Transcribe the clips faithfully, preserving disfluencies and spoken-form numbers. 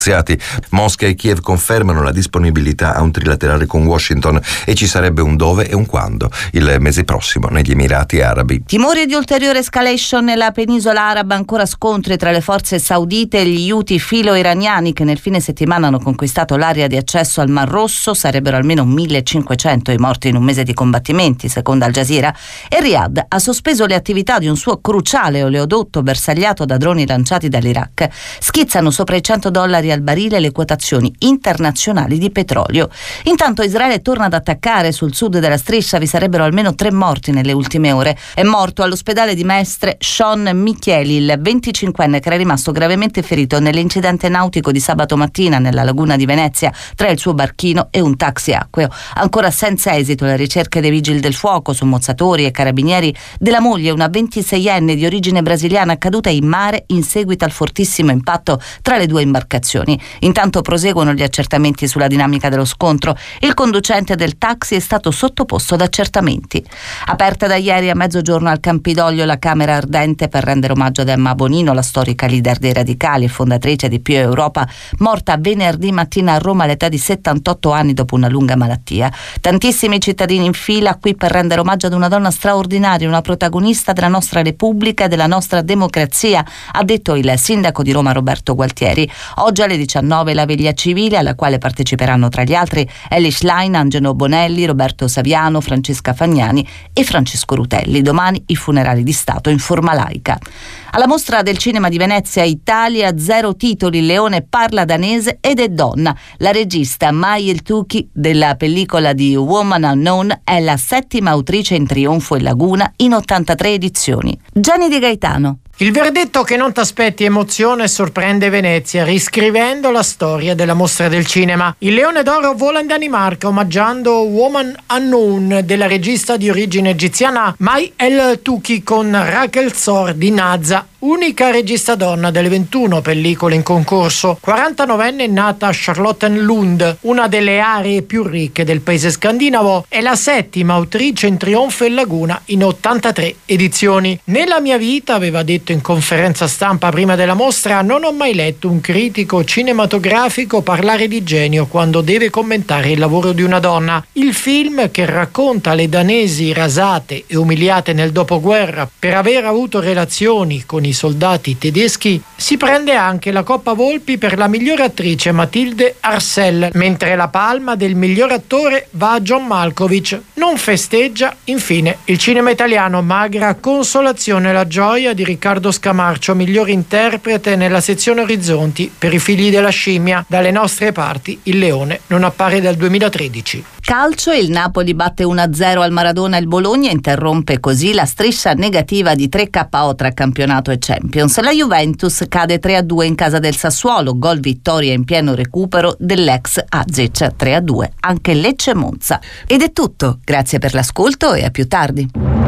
Mosca e Kiev confermano la disponibilità a un trilaterale con Washington e ci sarebbe un dove e un quando il mese prossimo negli Emirati Arabi. Timori di ulteriore escalation nella penisola araba, ancora scontri tra le forze saudite e gli Houthi filo-iraniani che nel fine settimana hanno conquistato l'area di accesso al Mar Rosso. Sarebbero almeno millecinquecento i morti in un mese di combattimenti, secondo Al Jazeera, e Riyadh ha sospeso le attività di un suo cruciale oleodotto bersagliato da droni lanciati dall'Iraq. Schizzano sopra i cento dollari al barile le quotazioni internazionali di petrolio. Intanto Israele torna ad attaccare sul sud della striscia. Vi sarebbero almeno tre morti nelle ultime ore. È morto all'ospedale di Mestre Sean Micheli, il venticinquenne che era rimasto gravemente ferito nell'incidente nautico di sabato mattina nella laguna di Venezia tra il suo barchino e un taxi acqueo. Ancora senza esito le ricerche dei vigili del fuoco, sommozzatori e carabinieri della moglie, una ventiseienne di origine brasiliana caduta in mare in seguito al fortissimo impatto tra le due imbarcazioni. Intanto proseguono gli accertamenti sulla dinamica dello scontro. Il conducente del taxi è stato sottoposto ad accertamenti. Aperta da ieri a mezzogiorno al Campidoglio la Camera Ardente per rendere omaggio ad Emma Bonino, la storica leader dei radicali e fondatrice di Più Europa, morta venerdì mattina a Roma all'età di settantotto anni dopo una lunga malattia. Tantissimi cittadini in fila qui per rendere omaggio ad una donna straordinaria, una protagonista della nostra Repubblica e della nostra democrazia, ha detto il sindaco di Roma Roberto Gualtieri. Oggi alle diciannove la veglia civile, alla quale parteciperanno tra gli altri Elly Schlein, Angelo Bonelli, Roberto Saviano, Francesca Fagnani e Francesco Rutelli. Domani i funerali di Stato in forma laica. Alla Mostra del Cinema di Venezia Italia, zero titoli, il leone parla danese ed è donna. La regista Mai El-Touki della pellicola di Woman Unknown è la settima autrice in trionfo in Laguna in ottantatré edizioni. Gianni Di Gaetano. Il verdetto che non t'aspetti emoziona e sorprende Venezia, riscrivendo la storia della Mostra del Cinema. Il Leone d'Oro vola in Danimarca, omaggiando Woman Unknown della regista di origine egiziana Mai El-Touki con Rachel Zor di Nazza, unica regista donna delle ventuno pellicole in concorso. quarantanovenne nata a Charlottenlund, una delle aree più ricche del paese scandinavo, è la settima autrice in trionfo in Laguna in ottantatré edizioni. Nella mia vita, aveva detto in conferenza stampa prima della mostra, non ho mai letto un critico cinematografico parlare di genio quando deve commentare il lavoro di una donna. Il film, che racconta le danesi rasate e umiliate nel dopoguerra per aver avuto relazioni con i soldati tedeschi, si prende anche la Coppa Volpi per la migliore attrice Mathilde Arcel, mentre la palma del miglior attore va a John Malkovich. Non festeggia infine il cinema italiano, magra consolazione la gioia di Riccardo Scamarcio, miglior interprete nella sezione Orizzonti per I figli della scimmia. Dalle nostre parti il leone non appare dal duemilatredici. Calcio, il Napoli batte uno a zero al Maradona il Bologna, interrompe così la striscia negativa di tre K O tra campionato e Champions. La Juventus cade tre a due in casa del Sassuolo, gol vittoria in pieno recupero dell'ex Azic. tre a due anche Lecce Monza. Ed è tutto, grazie per l'ascolto e a più tardi.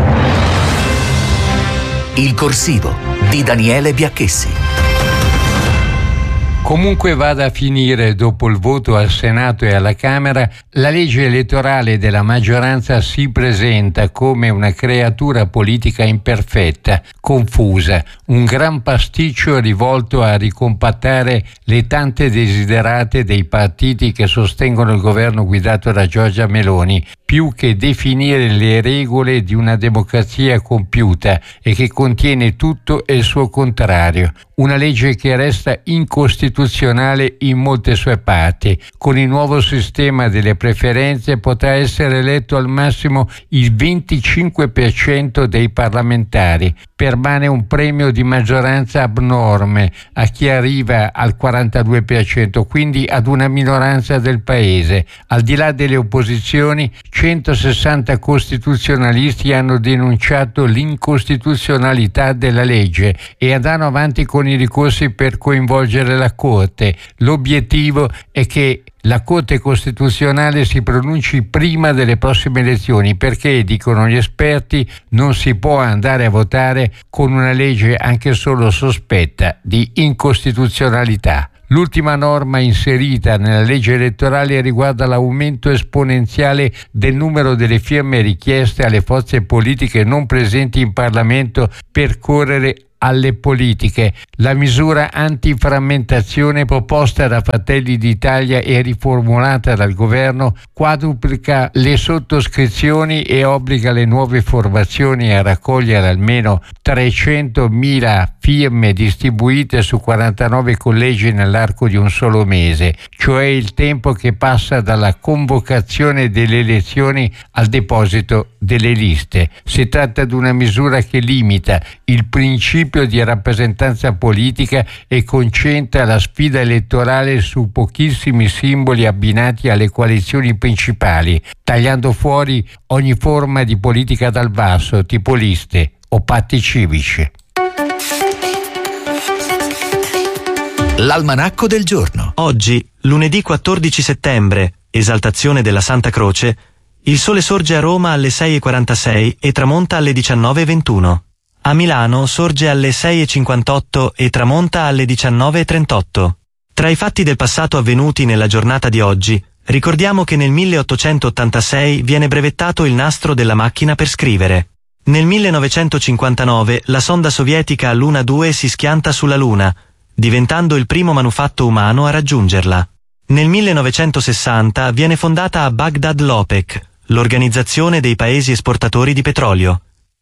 Il corsivo di Daniele Biacchessi. Comunque vada a finire, dopo il voto al Senato e alla Camera, la legge elettorale della maggioranza si presenta come una creatura politica imperfetta, confusa, un gran pasticcio rivolto a ricompattare le tante desiderate dei partiti che sostengono il governo guidato da Giorgia Meloni, più che definire le regole di una democrazia compiuta e che contiene tutto e il suo contrario. Una legge che resta incostituzionale in molte sue parti. Con il nuovo sistema delle preferenze potrà essere eletto al massimo il venticinque per cento dei parlamentari. Permane un premio di maggioranza abnorme a chi arriva al quarantadue per cento, quindi ad una minoranza del paese. Al di là delle opposizioni, centosessanta costituzionalisti hanno denunciato l'incostituzionalità della legge e andranno avanti con i ricorsi per coinvolgere la Corte. L'obiettivo è che la Corte Costituzionale si pronunci prima delle prossime elezioni, perché, dicono gli esperti, non si può andare a votare con una legge anche solo sospetta di incostituzionalità. L'ultima norma inserita nella legge elettorale riguarda l'aumento esponenziale del numero delle firme richieste alle forze politiche non presenti in Parlamento per correre alle politiche. La misura antiframmentazione proposta da Fratelli d'Italia e riformulata dal governo quadruplica le sottoscrizioni e obbliga le nuove formazioni a raccogliere almeno trecentomila firme distribuite su quarantanove collegi nell'arco di un solo mese, cioè il tempo che passa dalla convocazione delle elezioni al deposito delle liste. Si tratta di una misura che limita il principio di rappresentanza politica e concentra la sfida elettorale su pochissimi simboli abbinati alle coalizioni principali, tagliando fuori ogni forma di politica dal basso, tipo liste o patti civici. L'almanacco del giorno. Oggi, lunedì quattordici settembre, esaltazione della Santa Croce, il sole sorge a Roma alle sei e quarantasei e tramonta alle diciannove e ventuno. A Milano sorge alle sei e cinquantotto e tramonta alle diciannove e trentotto. Tra i fatti del passato avvenuti nella giornata di oggi, ricordiamo che nel milleottocentottantasei viene brevettato il nastro della macchina per scrivere. Nel millenovecentocinquantanove la sonda sovietica Luna due si schianta sulla Luna, diventando il primo manufatto umano a raggiungerla. Nel millenovecentosessanta viene fondata a Baghdad l'OPEC, l'Organizzazione dei Paesi Esportatori di Petrolio.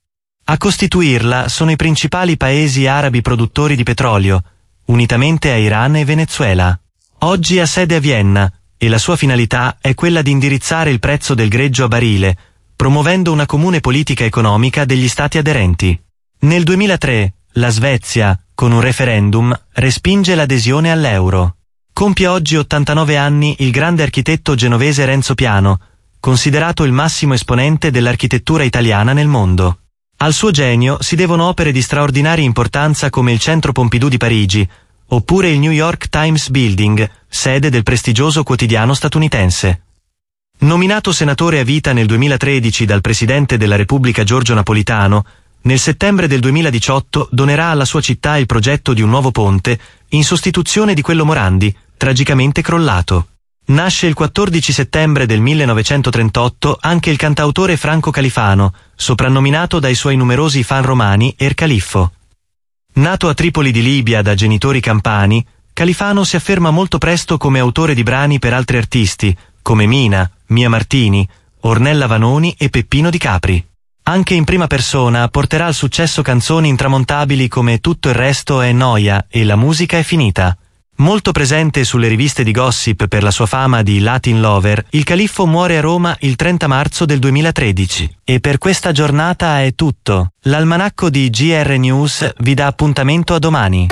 A costituirla sono i principali paesi arabi produttori di petrolio, unitamente a Iran e Venezuela. Oggi ha sede a Vienna e la sua finalità è quella di indirizzare il prezzo del greggio a barile, promuovendo una comune politica economica degli stati aderenti. Nel duemilatré la Svezia, con un referendum, respinge l'adesione all'euro. Compie oggi ottantanove anni il grande architetto genovese Renzo Piano, considerato il massimo esponente dell'architettura italiana nel mondo. Al suo genio si devono opere di straordinaria importanza come il Centro Pompidou di Parigi, oppure il New York Times Building, sede del prestigioso quotidiano statunitense. Nominato senatore a vita nel duemilatredici dal Presidente della Repubblica Giorgio Napolitano, nel settembre del duemiladiciotto donerà alla sua città il progetto di un nuovo ponte in sostituzione di quello Morandi, tragicamente crollato. Nasce il quattordici settembre del millenovecentotrentotto anche il cantautore Franco Califano, soprannominato dai suoi numerosi fan romani Er Califfo. Nato a Tripoli di Libia da genitori campani, Califano si afferma molto presto come autore di brani per altri artisti, come Mina, Mia Martini, Ornella Vanoni e Peppino Di Capri. Anche in prima persona porterà al successo canzoni intramontabili come Tutto il resto è noia e La musica è finita. Molto presente sulle riviste di gossip per la sua fama di Latin lover, il Califfo muore a Roma il trenta marzo del duemilatredici. E per questa giornata è tutto. L'almanacco di G R News vi dà appuntamento a domani.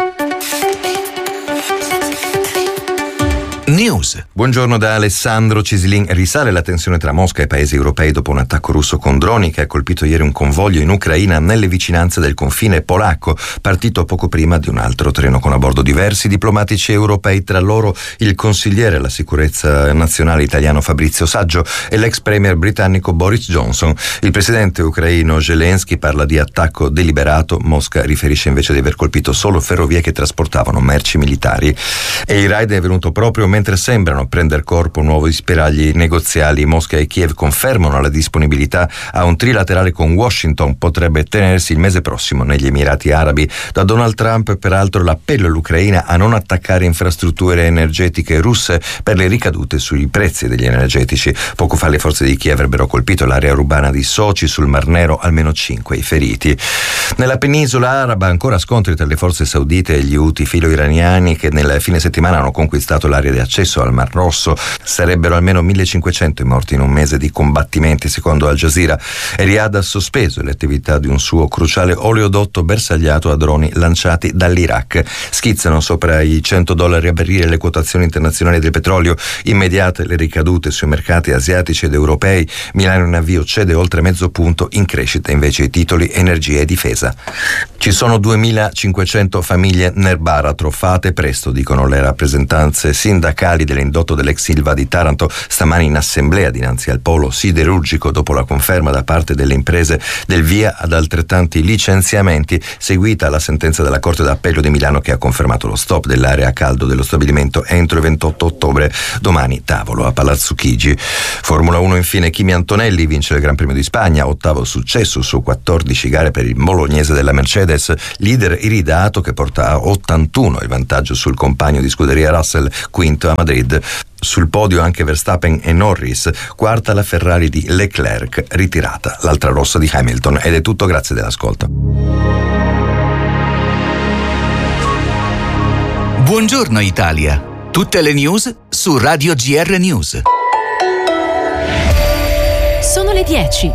News. Buongiorno da Alessandro Cislin. Risale la tensione tra Mosca e paesi europei dopo un attacco russo con droni che ha colpito ieri un convoglio in Ucraina nelle vicinanze del confine polacco, partito poco prima di un altro treno con a bordo diversi diplomatici europei, tra loro il consigliere alla sicurezza nazionale italiano Fabrizio Saggio e l'ex premier britannico Boris Johnson. Il presidente ucraino Zelensky parla di attacco deliberato, Mosca riferisce invece di aver colpito solo ferrovie che trasportavano merci militari. E il raid è venuto proprio mentre sembrano prendere corpo nuovi spiragli negoziali. Mosca e Kiev confermano la disponibilità a un trilaterale con Washington, potrebbe tenersi il mese prossimo negli Emirati Arabi. Da Donald Trump peraltro l'appello all'Ucraina a non attaccare infrastrutture energetiche russe per le ricadute sui prezzi degli energetici. Poco fa le forze di Kiev avrebbero colpito l'area urbana di Sochi sul Mar Nero, almeno cinque i feriti. Nella penisola araba ancora scontri tra le forze saudite e gli Houthi filo-iraniani che nel fine settimana hanno conquistato l'area di accesso al Mar Rosso. Sarebbero almeno millecinquecento i morti in un mese di combattimenti, secondo Al Jazeera. E Riyadh ha sospeso le attività di un suo cruciale oleodotto bersagliato a droni lanciati dall'Iraq. Schizzano sopra i cento dollari a barile le quotazioni internazionali del petrolio, immediate le ricadute sui mercati asiatici ed europei. Milano in avvio cede oltre mezzo punto, in crescita invece i titoli energia e difesa. Ci sono duemilacinquecento famiglie nel baratro, fate presto, dicono le rappresentanze sindacali sindacali dell'indotto dell'ex Ilva di Taranto stamani in assemblea dinanzi al polo siderurgico dopo la conferma da parte delle imprese del via ad altrettanti licenziamenti, seguita la sentenza della Corte d'Appello di Milano che ha confermato lo stop dell'area a caldo dello stabilimento entro il ventotto ottobre. Domani tavolo a Palazzo Chigi. Formula uno infine, Kimi Antonelli vince il Gran Premio di Spagna, ottavo successo su quattordici gare per il bolognese della Mercedes, leader iridato che porta a ottantuno il vantaggio sul compagno di scuderia Russell, quinto a Madrid. Sul podio anche Verstappen e Norris, quarta la Ferrari di Leclerc, ritirata l'altra rossa di Hamilton. Ed è tutto, grazie dell'ascolto. Buongiorno Italia, tutte le news su Radio G R News. Sono le dieci.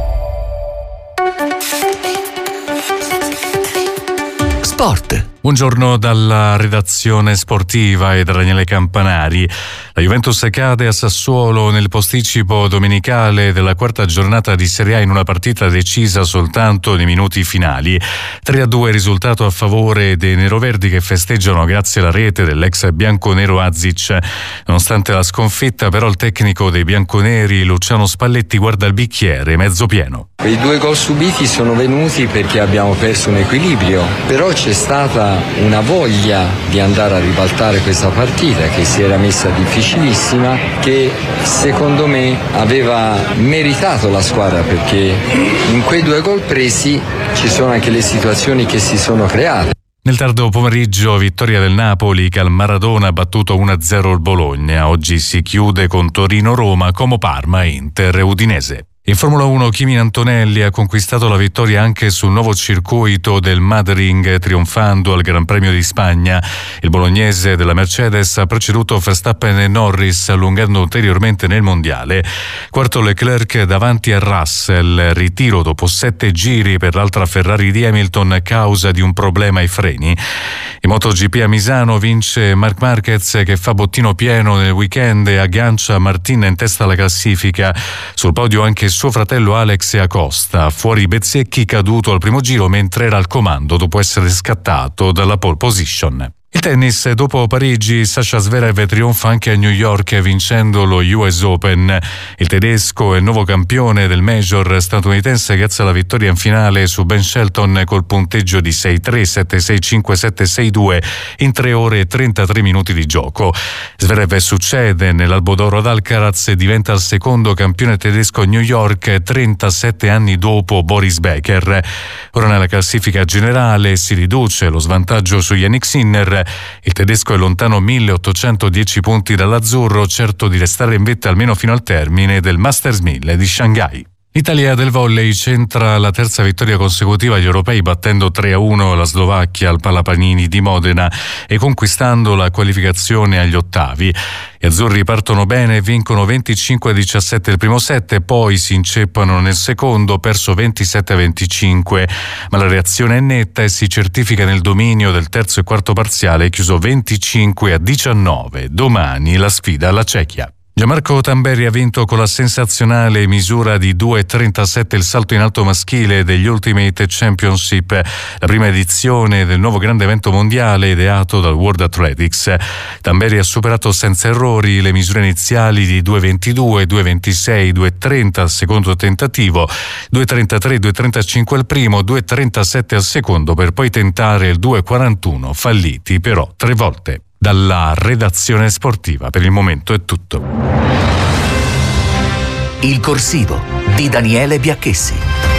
Sport. Buongiorno dalla redazione sportiva e da Daniele Campanari. La Juventus cade a Sassuolo nel posticipo domenicale della quarta giornata di Serie A in una partita decisa soltanto nei minuti finali. tre a due risultato a favore dei neroverdi che festeggiano grazie alla rete dell'ex bianconero Azic. Nonostante la sconfitta, però, il tecnico dei bianconeri Luciano Spalletti guarda il bicchiere mezzo pieno. I due gol subiti sono venuti perché abbiamo perso un equilibrio, però c'è stata una voglia di andare a ribaltare questa partita che si era messa difficilissima, che secondo me aveva meritato la squadra, perché in quei due gol presi ci sono anche le situazioni che si sono create. Nel tardo pomeriggio vittoria del Napoli che al Maradona ha battuto uno a zero il Bologna. Oggi si chiude con Torino-Roma, Como Parma e Inter Udinese. In Formula uno Kimi Antonelli ha conquistato la vittoria anche sul nuovo circuito del Madrid, trionfando al Gran Premio di Spagna. Il bolognese della Mercedes ha preceduto Verstappen e Norris, allungando ulteriormente nel mondiale. Quarto Leclerc davanti a Russell, ritiro dopo sette giri per l'altra Ferrari di Hamilton a causa di un problema ai freni. In MotoGP a Misano vince Marc Marquez che fa bottino pieno nel weekend e aggancia Martin in testa alla classifica. Sul podio anche suo fratello Alex Acosta, fuori Bezzecchi caduto al primo giro mentre era al comando dopo essere scattato dalla pole position. Il tennis, dopo Parigi, Sasha Zverev trionfa anche a New York vincendo lo U S Open. Il tedesco è il nuovo campione del major statunitense grazie alla vittoria in finale su Ben Shelton col punteggio di sei tre, sette sei, cinque sette, sei due in tre ore e trentatré minuti di gioco. Zverev succede nell'Albo d'Oro ad Alcaraz e diventa il secondo campione tedesco a New York trentasette anni dopo Boris Becker. Ora nella classifica generale si riduce lo svantaggio su Yannick Sinner. Il tedesco è lontano milleottocentodieci punti dall'azzurro, certo di restare in vetta almeno fino al termine del Masters mille di Shanghai. L'Italia del volley centra la terza vittoria consecutiva agli europei battendo tre a uno la Slovacchia al Palapanini di Modena e conquistando la qualificazione agli ottavi. Gli azzurri partono bene e vincono venticinque a diciassette il primo set, poi si inceppano nel secondo, perso ventisette a venticinque, ma la reazione è netta e si certifica nel dominio del terzo e quarto parziale chiuso venticinque a diciannove. Domani la sfida alla Cechia. Gianmarco Tamberi ha vinto con la sensazionale misura di due virgola trentasette il salto in alto maschile degli Ultimate Championship, la prima edizione del nuovo grande evento mondiale ideato dal World Athletics. Tamberi ha superato senza errori le misure iniziali di due virgola ventidue, due virgola ventisei, due virgola trenta al secondo tentativo, due virgola trentatré, due virgola trentacinque al primo, due virgola trentasette al secondo, per poi tentare il due virgola quarantuno, falliti però tre volte. Dalla redazione sportiva per il momento è tutto. Il corsivo di Daniele Biacchessi.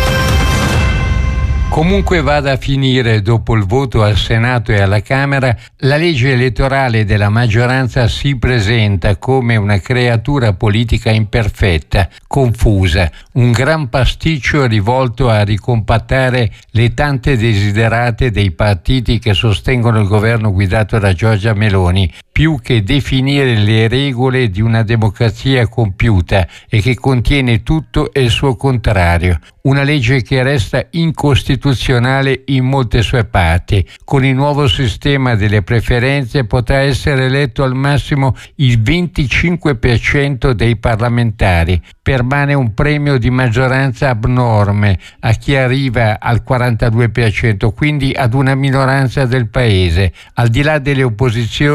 Comunque vada a finire, dopo il voto al Senato e alla Camera, la legge elettorale della maggioranza si presenta come una creatura politica imperfetta, confusa, un gran pasticcio rivolto a ricompattare le tante desiderate dei partiti che sostengono il governo guidato da Giorgia Meloni, più che definire le regole di una democrazia compiuta e che contiene tutto e il suo contrario. Una legge che resta incostituzionale in molte sue parti. Con il nuovo sistema delle preferenze potrà essere eletto al massimo il venticinque per cento dei parlamentari. Permane un premio di maggioranza abnorme a chi arriva al quarantadue per cento, quindi ad una minoranza del paese. Al di là delle opposizioni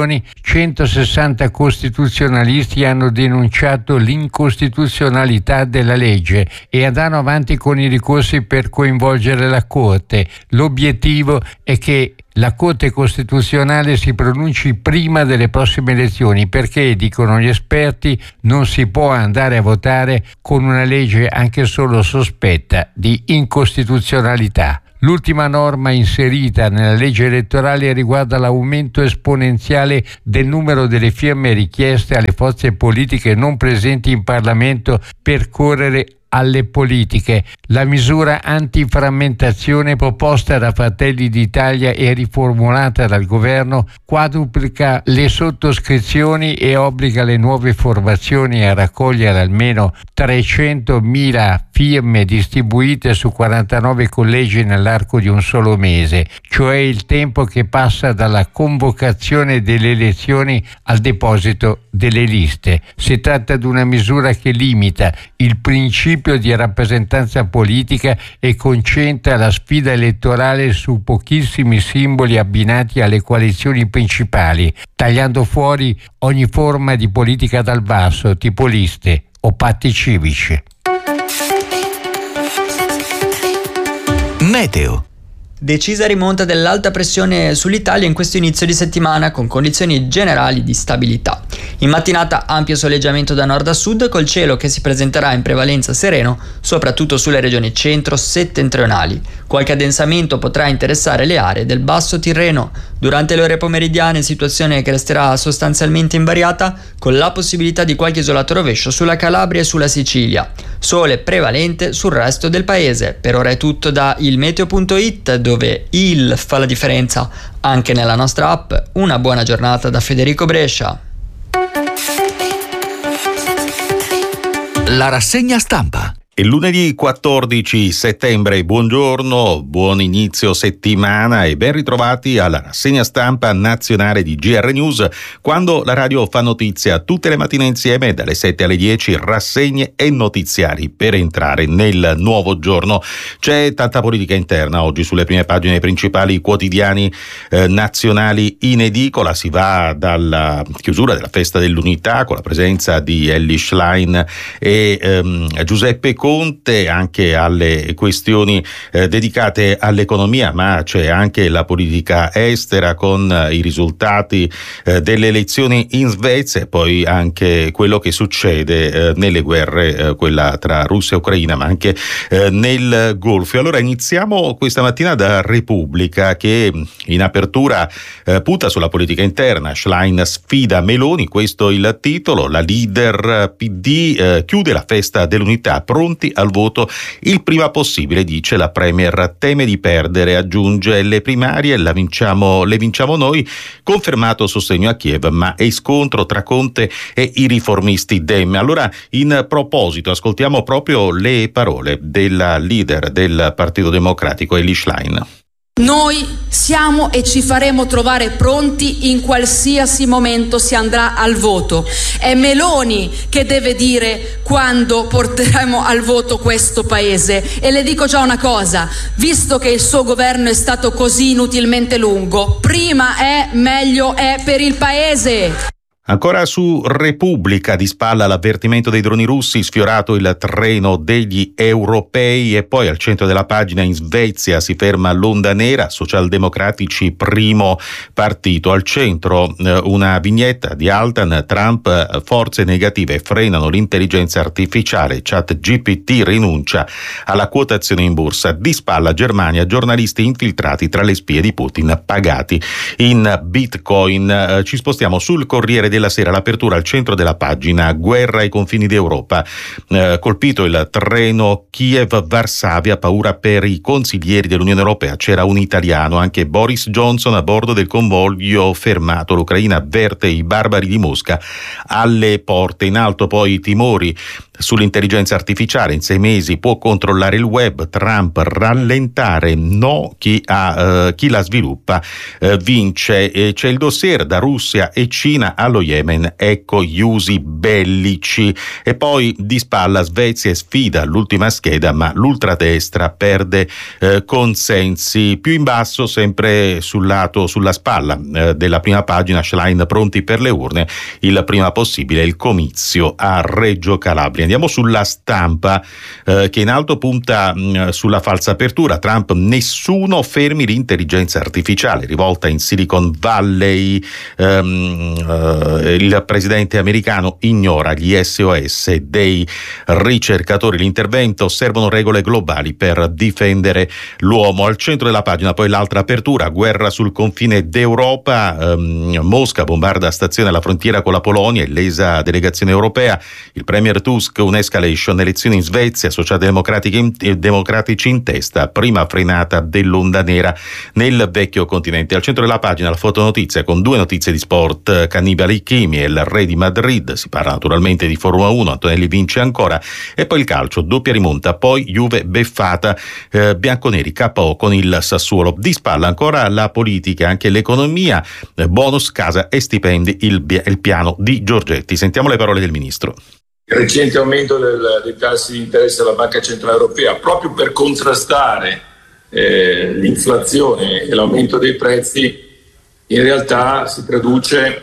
centosessanta costituzionalisti hanno denunciato l'incostituzionalità della legge e andranno avanti con i ricorsi per coinvolgere la Corte. L'obiettivo è che la Corte Costituzionale si pronunci prima delle prossime elezioni, perché, dicono gli esperti, non si può andare a votare con una legge anche solo sospetta di incostituzionalità. L'ultima norma inserita nella legge elettorale riguarda l'aumento esponenziale del numero delle firme richieste alle forze politiche non presenti in Parlamento per correre alle politiche. La misura antiframmentazione proposta da Fratelli d'Italia e riformulata dal governo quadruplica le sottoscrizioni e obbliga le nuove formazioni a raccogliere almeno trecentomila firme distribuite su quarantanove collegi nell'arco di un solo mese, cioè il tempo che passa dalla convocazione delle elezioni al deposito delle liste. Si tratta di una misura che limita il principio di rappresentanza politica e concentra la sfida elettorale su pochissimi simboli abbinati alle coalizioni principali, tagliando fuori ogni forma di politica dal basso, tipo liste o patti civici. Meteo. Decisa rimonta dell'alta pressione sull'Italia in questo inizio di settimana, con condizioni generali di stabilità. In mattinata ampio soleggiamento da nord a sud, col cielo che si presenterà in prevalenza sereno, soprattutto sulle regioni centro-settentrionali. Qualche addensamento potrà interessare le aree del Basso Tirreno. Durante le ore pomeridiane, situazione che resterà sostanzialmente invariata, con la possibilità di qualche isolato rovescio sulla Calabria e sulla Sicilia. Sole prevalente sul resto del paese. Per ora è tutto da ilmeteo punto it, dove il fa la differenza anche nella nostra app. Una buona giornata da Federico Brescia. La rassegna stampa. È lunedì quattordici settembre, buongiorno, buon inizio settimana e ben ritrovati alla rassegna stampa nazionale di G R News, quando la radio fa notizia tutte le mattine insieme dalle sette alle dieci, rassegne e notiziari per entrare nel nuovo giorno. C'è tanta politica interna oggi sulle prime pagine dei principali quotidiani eh, nazionali in edicola. Si va dalla chiusura della festa dell'unità con la presenza di Elly Schlein e ehm, Giuseppe Conte, anche alle questioni eh, dedicate all'economia, ma c'è anche la politica estera con eh, i risultati eh, delle elezioni in Svezia e poi anche quello che succede eh, nelle guerre, eh, quella tra Russia e Ucraina, ma anche eh, nel Golfo. E allora iniziamo questa mattina da Repubblica, che in apertura eh, punta sulla politica interna. Schlein sfida Meloni, questo il titolo. La leader P D eh, chiude la festa dell'unità, pronti al voto il prima possibile, dice la premier. Teme di perdere, aggiunge, le primarie la vinciamo, le vinciamo noi, confermato sostegno a Kiev, ma è scontro tra Conte e i riformisti Dem. Allora, in proposito, ascoltiamo proprio le parole della leader del Partito Democratico, Elly Schlein. Noi siamo e ci faremo trovare pronti in qualsiasi momento si andrà al voto. È Meloni che deve dire quando porteremo al voto questo paese. E le dico già una cosa, visto che il suo governo è stato così inutilmente lungo, prima è, meglio è per il paese. Ancora su Repubblica, di spalla l'avvertimento dei droni russi, sfiorato il treno degli europei. E poi al centro della pagina, in Svezia si ferma l'onda nera, socialdemocratici primo partito. Al centro eh, una vignetta di Altan, Trump, forze negative frenano l'intelligenza artificiale, ChatGPT rinuncia alla quotazione in borsa. Di spalla Germania, giornalisti infiltrati tra le spie di Putin pagati in Bitcoin. Eh, ci spostiamo sul Corriere della Sera, l'apertura al centro della pagina, guerra ai confini d'Europa, eh, colpito il treno Kiev-Varsavia, paura per i consiglieri dell'Unione Europea, c'era un italiano, anche Boris Johnson a bordo del convoglio fermato, l'Ucraina avverte i barbari di Mosca alle porte. In alto poi i timori sull'intelligenza artificiale, in sei mesi può controllare il web, Trump rallentare, no, chi, ha, uh, chi la sviluppa uh, vince. E c'è il dossier da Russia e Cina allo Yemen, ecco gli usi bellici. E poi di spalla Svezia sfida l'ultima scheda, ma l'ultradestra perde uh, consensi. Più in basso, sempre sul lato, sulla spalla uh, della prima pagina, Schlein pronti per le urne, il prima possibile il comizio a Reggio Calabria. Andiamo sulla Stampa eh, che in alto punta mh, sulla falsa apertura. Trump, nessuno fermi l'intelligenza artificiale, rivolta in Silicon Valley. ehm, eh, il presidente americano ignora gli S O S dei ricercatori. L'intervento, servono regole globali per difendere l'uomo. Al centro della pagina poi l'altra apertura, guerra sul confine d'Europa. ehm, Mosca bombarda stazione alla frontiera con la Polonia, illesa delegazione europea. Il premier Tusk, un'escalation, elezioni in Svezia, socialdemocratici in, democratici in testa, prima frenata dell'onda nera nel vecchio continente. Al centro della pagina la fotonotizia con due notizie di sport, Cannibali Chimi e il re di Madrid, si parla naturalmente di Formula uno, Antonelli vince ancora, e poi il calcio, doppia rimonta, poi Juve beffata, eh, bianconeri K O con il Sassuolo. Di spalla ancora la politica, anche l'economia, eh, bonus casa e stipendi, il, il piano di Giorgetti. Sentiamo le parole del ministro. Il recente aumento del, dei tassi di interesse della Banca Centrale Europea, proprio per contrastare eh, l'inflazione e l'aumento dei prezzi, in realtà si traduce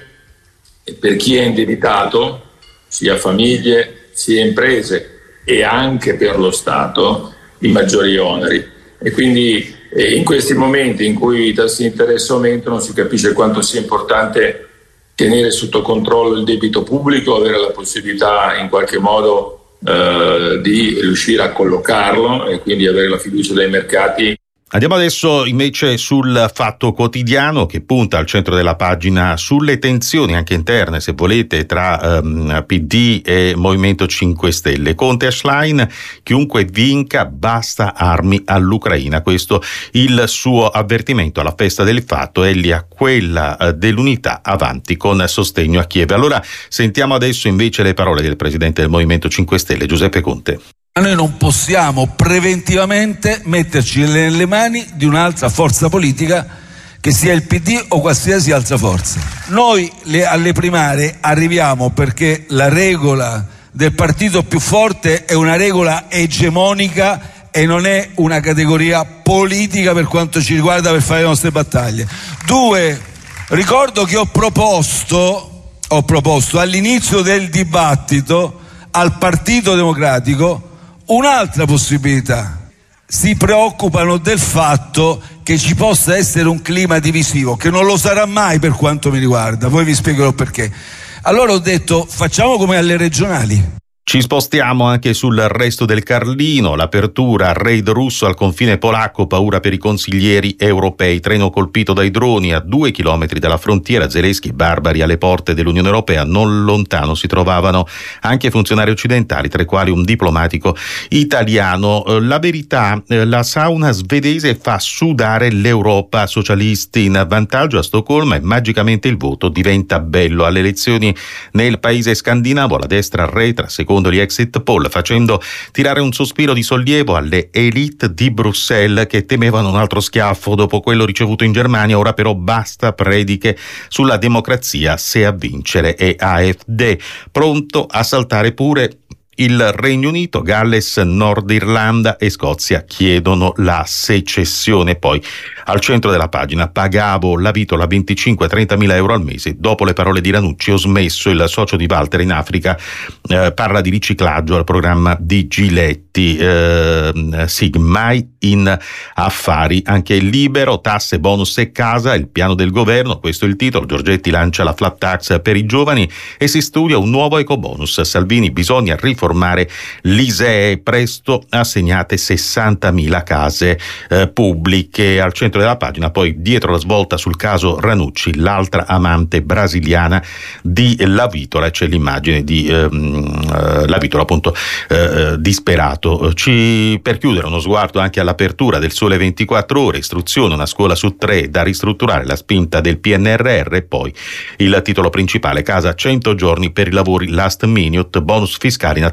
per chi è indebitato, sia famiglie sia imprese, e anche per lo Stato, in maggiori oneri. E quindi eh, in questi momenti in cui i tassi di interesse aumentano, si capisce quanto sia importante tenere sotto controllo il debito pubblico, avere la possibilità in qualche modo eh, di riuscire a collocarlo e quindi avere la fiducia dei mercati. Andiamo adesso invece sul Fatto Quotidiano, che punta al centro della pagina sulle tensioni anche interne, se volete, tra um, P D e Movimento cinque Stelle. Conte a Schlein, chiunque vinca basta armi all'Ucraina. Questo il suo avvertimento alla festa del Fatto, egli a quella uh, dell'unità, avanti con sostegno a Kiev. Allora sentiamo adesso invece le parole del presidente del Movimento cinque Stelle, Giuseppe Conte. Noi non possiamo preventivamente metterci nelle mani di un'altra forza politica, che sia il P D o qualsiasi altra forza. Noi le, alle primarie arriviamo perché la regola del partito più forte è una regola egemonica e non è una categoria politica per quanto ci riguarda, per fare le nostre battaglie. Due, ricordo che ho proposto, ho proposto all'inizio del dibattito al Partito Democratico un'altra possibilità. Si preoccupano del fatto che ci possa essere un clima divisivo, che non lo sarà mai per quanto mi riguarda, poi vi spiegherò perché. Allora ho detto, facciamo come alle regionali. Ci spostiamo anche sul resto del Carlino, l'apertura, raid russo al confine polacco, paura per i consiglieri europei, treno colpito dai droni a due chilometri dalla frontiera, Zelensky, barbari alle porte dell'Unione Europea, non lontano si trovavano anche funzionari occidentali, tra i quali un diplomatico italiano. La verità, la sauna svedese fa sudare l'Europa, socialisti in vantaggio a Stoccolma e magicamente il voto diventa bello. Alle elezioni nel paese scandinavo la destra arretra, secondo gli exit poll, facendo tirare un sospiro di sollievo alle elite di Bruxelles che temevano un altro schiaffo dopo quello ricevuto in Germania. Ora però basta prediche sulla democrazia se a vincere è A F D. Pronto a saltare pure il Regno Unito, Galles, Nord Irlanda e Scozia chiedono la secessione. Poi al centro della pagina, pagavo la vitola venticinque trenta mila euro al mese, dopo le parole di Ranucci ho smesso. Il socio di Walter in Africa eh, parla di riciclaggio al programma di Giletti. eh, sì, mai in affari. Anche il Libero, tasse, bonus e casa, il piano del governo, questo è il titolo. Giorgetti lancia la flat tax per i giovani e si studia un nuovo ecobonus. Salvini, bisogna riformare l'I S E E, presto assegnate sessantamila case eh, pubbliche. Al centro della pagina poi, dietro la svolta sul caso Ranucci, l'altra amante brasiliana di La Vitola, c'è l'immagine di ehm, La Vitola appunto eh, disperato. Ci, per chiudere, uno sguardo anche all'apertura del Sole ventiquattro Ore, istruzione, una scuola su tre da ristrutturare, la spinta del P N R R, e poi il titolo principale, casa cento giorni per i lavori last minute, bonus fiscali in attesa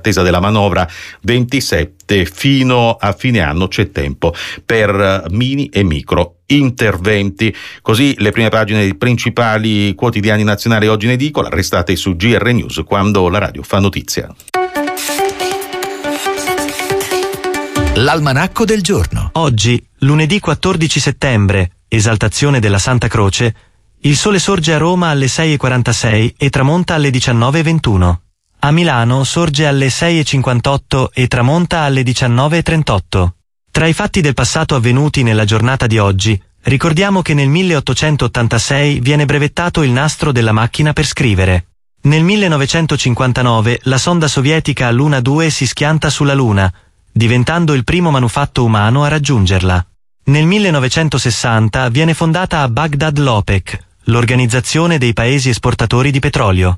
attesa della manovra ventisette, fino a fine anno c'è tempo per mini e micro interventi. Così le prime pagine dei principali quotidiani nazionali oggi in edicola. Restate su G R News quando la radio fa notizia. L'almanacco del giorno. Oggi, lunedì quattordici settembre, esaltazione della Santa Croce, il sole sorge a Roma alle sei e quarantasei e tramonta alle diciannove e ventuno. A Milano sorge alle sei e cinquantotto e tramonta alle diciannove e trentotto. Tra i fatti del passato avvenuti nella giornata di oggi, ricordiamo che nel milleottocentottantasei viene brevettato il nastro della macchina per scrivere. Nel millenovecentocinquantanove la sonda sovietica Luna due si schianta sulla Luna, diventando il primo manufatto umano a raggiungerla. Nel millenovecentosessanta viene fondata a Baghdad l'OPEC, l'Organizzazione dei Paesi Esportatori di Petrolio.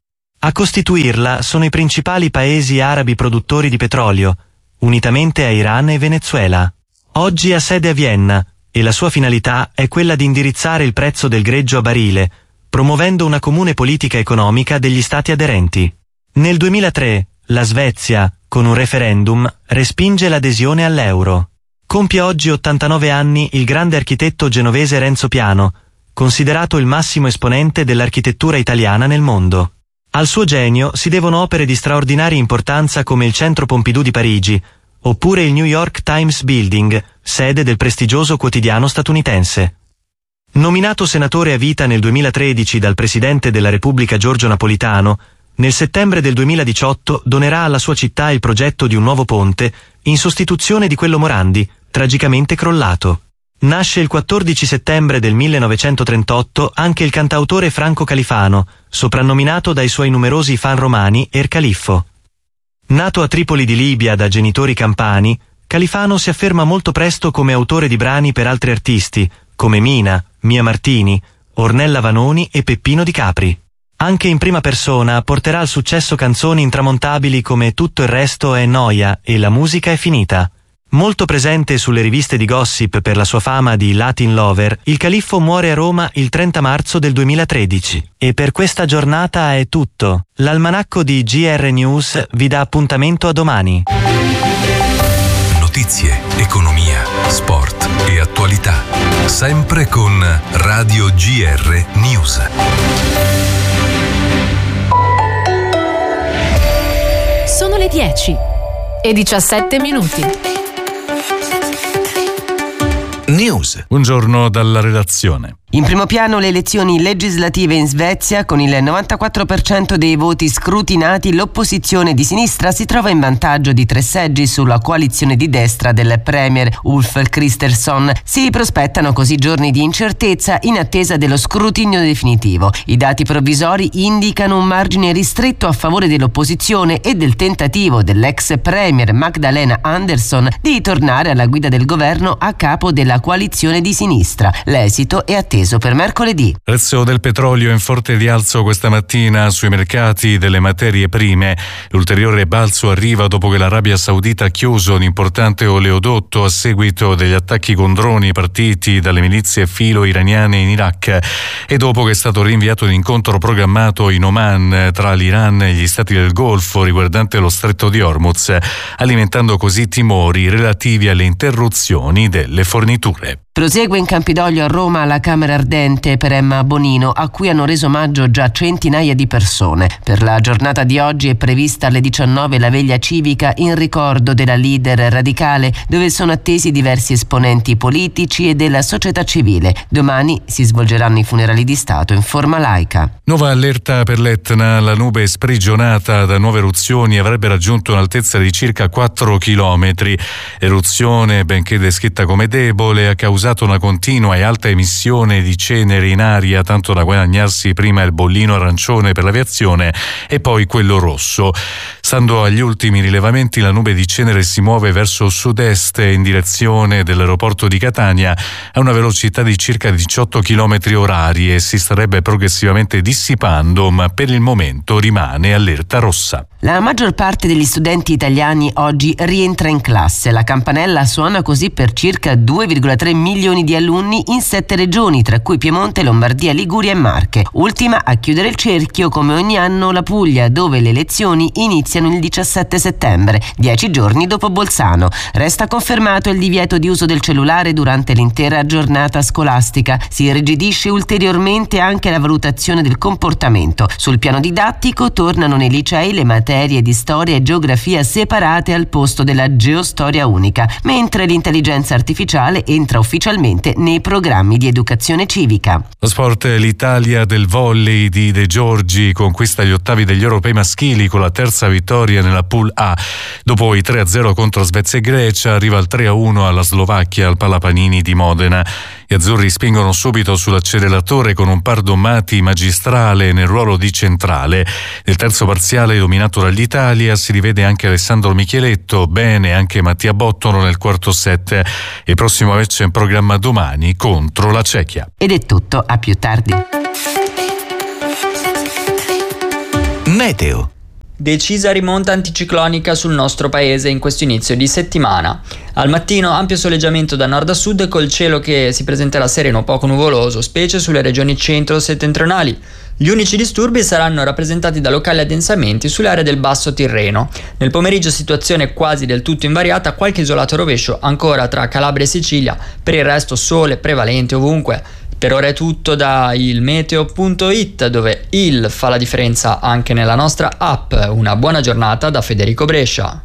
A costituirla sono i principali paesi arabi produttori di petrolio, unitamente a Iran e Venezuela. Oggi ha sede a Vienna e la sua finalità è quella di indirizzare il prezzo del greggio a barile, promuovendo una comune politica economica degli stati aderenti. Nel duemilatré la Svezia, con un referendum, respinge l'adesione all'euro. Compie oggi ottantanove anni il grande architetto genovese Renzo Piano, considerato il massimo esponente dell'architettura italiana nel mondo. Al suo genio si devono opere di straordinaria importanza come il Centro Pompidou di Parigi, oppure il New York Times Building, sede del prestigioso quotidiano statunitense. Nominato senatore a vita nel duemilatredici dal Presidente della Repubblica Giorgio Napolitano, nel settembre del duemiladiciotto donerà alla sua città il progetto di un nuovo ponte in sostituzione di quello Morandi, tragicamente crollato. Nasce il quattordici settembre del millenovecentotrentotto anche il cantautore Franco Califano, soprannominato dai suoi numerosi fan romani Er Califfo. Nato a Tripoli di Libia da genitori campani, Califano si afferma molto presto come autore di brani per altri artisti, come Mina, Mia Martini, Ornella Vanoni e Peppino Di Capri. Anche in prima persona porterà al successo canzoni intramontabili come Tutto il resto è noia e La musica è finita. Molto presente sulle riviste di gossip per la sua fama di Latin lover, il Califfo muore a Roma il trenta marzo del duemilatredici. E per questa giornata è tutto. L'almanacco di G R News vi dà appuntamento a domani. Notizie, economia, sport e attualità. Sempre con Radio G R News. Sono le dieci e diciassette minuti. News. Buongiorno dalla redazione. In primo piano le elezioni legislative in Svezia. Con il novantaquattro per cento dei voti scrutinati l'opposizione di sinistra si trova in vantaggio di tre seggi sulla coalizione di destra del premier Ulf Kristersson. Si prospettano così giorni di incertezza in attesa dello scrutinio definitivo. I dati provvisori indicano un margine ristretto a favore dell'opposizione e del tentativo dell'ex premier Magdalena Andersson di tornare alla guida del governo a capo della coalizione di sinistra. L'esito è atteso per mercoledì. Il prezzo del petrolio in forte rialzo questa mattina sui mercati delle materie prime. L'ulteriore balzo arriva dopo che l'Arabia Saudita ha chiuso un importante oleodotto a seguito degli attacchi con droni partiti dalle milizie filo-iraniane in Iraq e dopo che è stato rinviato un incontro programmato in Oman tra l'Iran e gli stati del Golfo riguardante lo stretto di Hormuz, alimentando così timori relativi alle interruzioni delle forniture. Prosegue in Campidoglio a Roma la Camera Ardente per Emma Bonino, a cui hanno reso omaggio già centinaia di persone. Per la giornata di oggi è prevista alle diciannove la veglia civica in ricordo della leader radicale, dove sono attesi diversi esponenti politici e della società civile. Domani si svolgeranno i funerali di Stato in forma laica. Nuova allerta per l'Etna. La nube sprigionata da nuove eruzioni avrebbe raggiunto un'altezza di circa quattro chilometri. Eruzione, benché descritta come debole, ha causato una continua e alta emissione di ceneri in aria, tanto da guadagnarsi prima il bollino arancione per l'aviazione e poi quello rosso. Stando agli ultimi rilevamenti, la nube di cenere si muove verso sud-est in direzione dell'aeroporto di Catania a una velocità di circa diciotto chilometri orari e si starebbe progressivamente dissipando, ma per il momento rimane allerta rossa. La maggior parte degli studenti italiani oggi rientra in classe. La campanella suona così per circa due virgola tre milioni milioni di alunni in sette regioni, tra cui Piemonte, Lombardia, Liguria e Marche. Ultima a chiudere il cerchio, come ogni anno, la Puglia, dove le lezioni iniziano il diciassette settembre, dieci giorni dopo Bolzano. Resta confermato il divieto di uso del cellulare durante l'intera giornata scolastica. Si irrigidisce ulteriormente anche la valutazione del comportamento. Sul piano didattico tornano nei licei le materie di storia e geografia separate al posto della geostoria unica, mentre l'intelligenza artificiale entra ufficialmente nei programmi di educazione civica. Lo sport, l'Italia del volley di De Giorgi conquista gli ottavi degli europei maschili con la terza vittoria nella Pool A. Dopo i tre a zero contro Svezia e Grecia arriva il tre a uno alla Slovacchia al Palapanini di Modena. Gli azzurri spingono subito sull'acceleratore con un Pardo Mati magistrale nel ruolo di centrale. Nel terzo parziale dominato dall'Italia si rivede anche Alessandro Micheletto, bene anche Mattia Bottolo nel quarto set. Il prossimo match è in programma domani contro la Cechia. Ed è tutto, a più tardi. Meteo. Decisa rimonta anticiclonica sul nostro paese in questo inizio di settimana. Al mattino ampio soleggiamento da nord a sud col cielo che si presenterà sereno o poco nuvoloso, specie sulle regioni centro-settentrionali. Gli unici disturbi saranno rappresentati da locali addensamenti sulle aree del basso Tirreno. Nel pomeriggio situazione quasi del tutto invariata, qualche isolato rovescio ancora tra Calabria e Sicilia, per il resto sole prevalente ovunque. Per ora è tutto da ilmeteo punto it, dove il fa la differenza anche nella nostra app. Una buona giornata da Federico Brescia.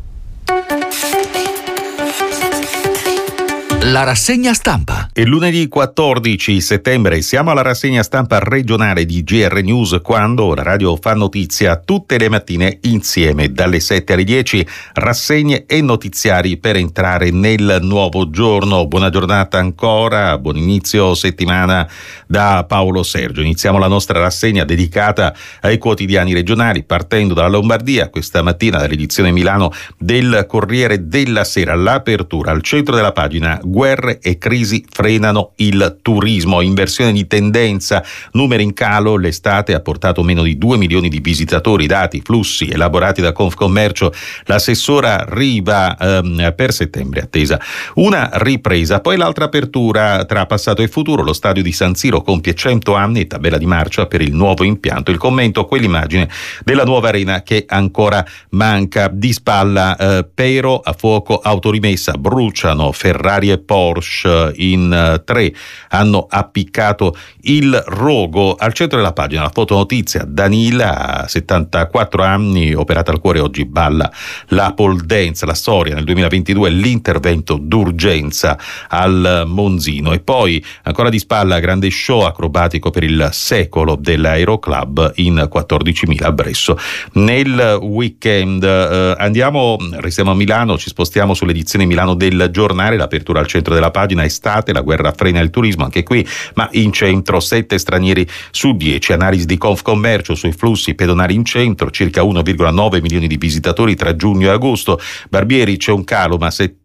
La rassegna stampa. È lunedì quattordici settembre, siamo alla rassegna stampa regionale di G R News, quando la radio fa notizia tutte le mattine insieme dalle sette alle dieci, rassegne e notiziari per entrare nel nuovo giorno. Buona giornata ancora, buon inizio settimana da Paolo Sergio. Iniziamo la nostra rassegna dedicata ai quotidiani regionali, partendo dalla Lombardia. Questa mattina dall'edizione Milano del Corriere della Sera, l'apertura al centro della pagina: guerre e crisi frenano il turismo, inversione di tendenza, numeri in calo, l'estate ha portato meno di due milioni di visitatori, dati, flussi elaborati da Confcommercio, l'assessora Riva ehm, per settembre attesa una ripresa. Poi l'altra apertura tra passato e futuro, lo stadio di San Siro compie cento anni e tabella di marcia per il nuovo impianto, il commento, quell'immagine della nuova arena che ancora manca. Di spalla eh, Pero a fuoco autorimessa, bruciano Ferrari e Porsche in uh, tre, hanno appiccato il rogo. Al centro della pagina la fotonotizia: Danila, a settantaquattro anni, operata al cuore, oggi balla la pole dance. La storia nel duemilaventidue, l'intervento d'urgenza al Monzino. E poi ancora di spalla, grande show acrobatico per il secolo dell'Aeroclub in quattordicimila a Bresso. Nel weekend eh, andiamo, restiamo a Milano, ci spostiamo sull'edizione Milano del Giornale, l'apertura al centro della pagina: estate, la guerra frena il turismo, anche qui, ma in centro sette stranieri su dieci. Analisi di Confcommercio sui flussi pedonali in centro, circa uno virgola nove milioni di visitatori tra giugno e agosto. Barbieri, c'è un calo, ma sette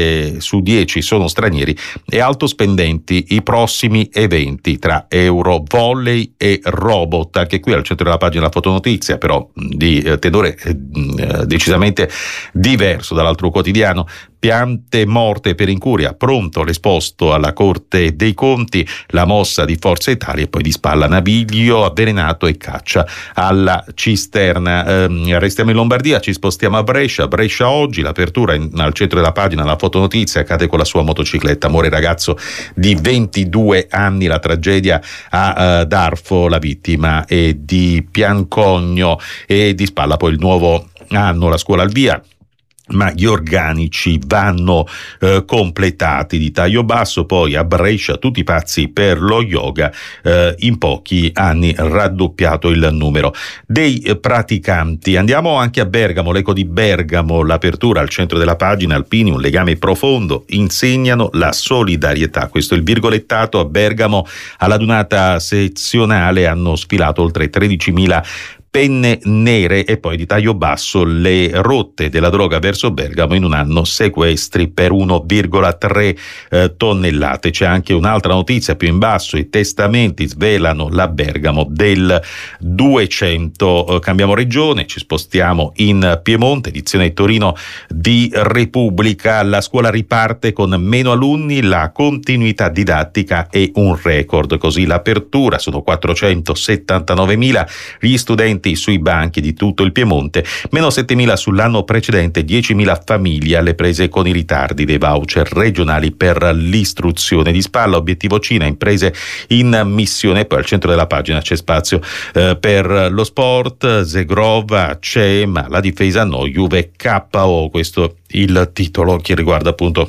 su dieci sono stranieri e alto spendenti i prossimi eventi tra Euro, volley e robot. Anche qui al centro della pagina la fotonotizia, però di eh, tenore eh, decisamente diverso dall'altro quotidiano: piante morte per incuria, pronto l'esposto alla Corte dei Conti, la mossa di Forza Italia. E poi di spalla Naviglio avvelenato e caccia alla cisterna. Eh, restiamo in Lombardia, ci spostiamo a Brescia. Brescia oggi, l'apertura in, al centro della pagina la fotonotizia: cade con la sua motocicletta, muore ragazzo di ventidue anni, la tragedia a uh, Darfo, la vittima è di Piancogno. E di spalla poi il nuovo anno, la scuola al via, ma gli organici vanno eh, completati. Di taglio basso poi a Brescia, tutti pazzi per lo yoga, eh, in pochi anni raddoppiato il numero dei eh, praticanti. Andiamo anche a Bergamo, l'eco di Bergamo, l'apertura al centro della pagina: alpini, un legame profondo, insegnano la solidarietà. Questo è il virgolettato. A Bergamo alla dunata sezionale hanno sfilato oltre tredicimila penne nere. E poi di taglio basso le rotte della droga verso Bergamo, in un anno sequestri per uno virgola tre eh, tonnellate. C'è anche un'altra notizia più in basso: i testamenti svelano la Bergamo del duecento. Eh, cambiamo regione, ci spostiamo in Piemonte, edizione Torino di Repubblica. La scuola riparte con meno alunni, la continuità didattica è un record, così l'apertura, sono quattrocentosettantanovemila gli studenti sui banchi di tutto il Piemonte, meno settemila sull'anno precedente, diecimila famiglie alle prese con i ritardi dei voucher regionali per l'istruzione. Di spalla obiettivo Cina, imprese in missione. Poi al centro della pagina c'è spazio eh, per lo sport, Zegrova c'è ma la difesa no, Juve K O, questo il titolo che riguarda appunto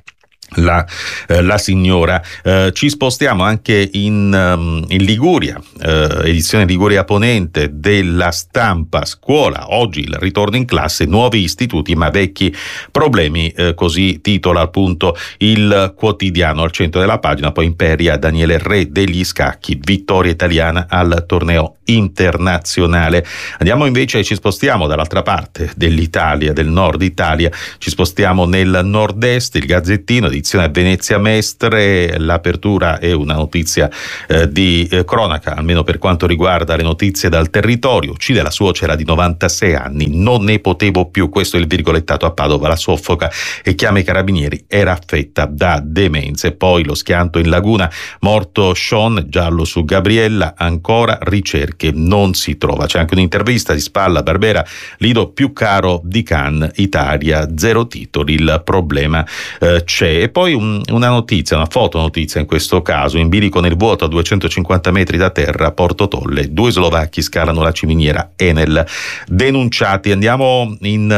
La, eh, la signora. Eh, ci spostiamo anche in, um, in Liguria, eh, edizione Liguria Ponente della Stampa. Scuola, oggi il ritorno in classe, nuovi istituti ma vecchi problemi, eh, così titola appunto il quotidiano. Al centro della pagina poi Imperia, Daniele Re degli scacchi, vittoria italiana al torneo internazionale. Andiamo invece, ci spostiamo dall'altra parte dell'Italia, del nord Italia, ci spostiamo nel nord-est. Il Gazzettino, edizione Venezia Mestre, l'apertura è una notizia eh, di eh, cronaca, almeno per quanto riguarda le notizie dal territorio. Uccide la suocera di novantasei anni, non ne potevo più, questo è il virgolettato a Padova, la soffoca e chiama i carabinieri, era affetta da demenze. Poi lo schianto in laguna, morto Sean, giallo su Gabriella, ancora ricerche, non si trova. C'è anche un'intervista di spalla, Barbera, Lido più caro di Cannes, Italia, zero titoli, il problema eh, c'è. E poi un, una notizia, una fotonotizia in questo caso, in bilico nel vuoto a duecentocinquanta metri da terra, Porto Tolle, due slovacchi scalano la ciminiera Enel, denunciati. Andiamo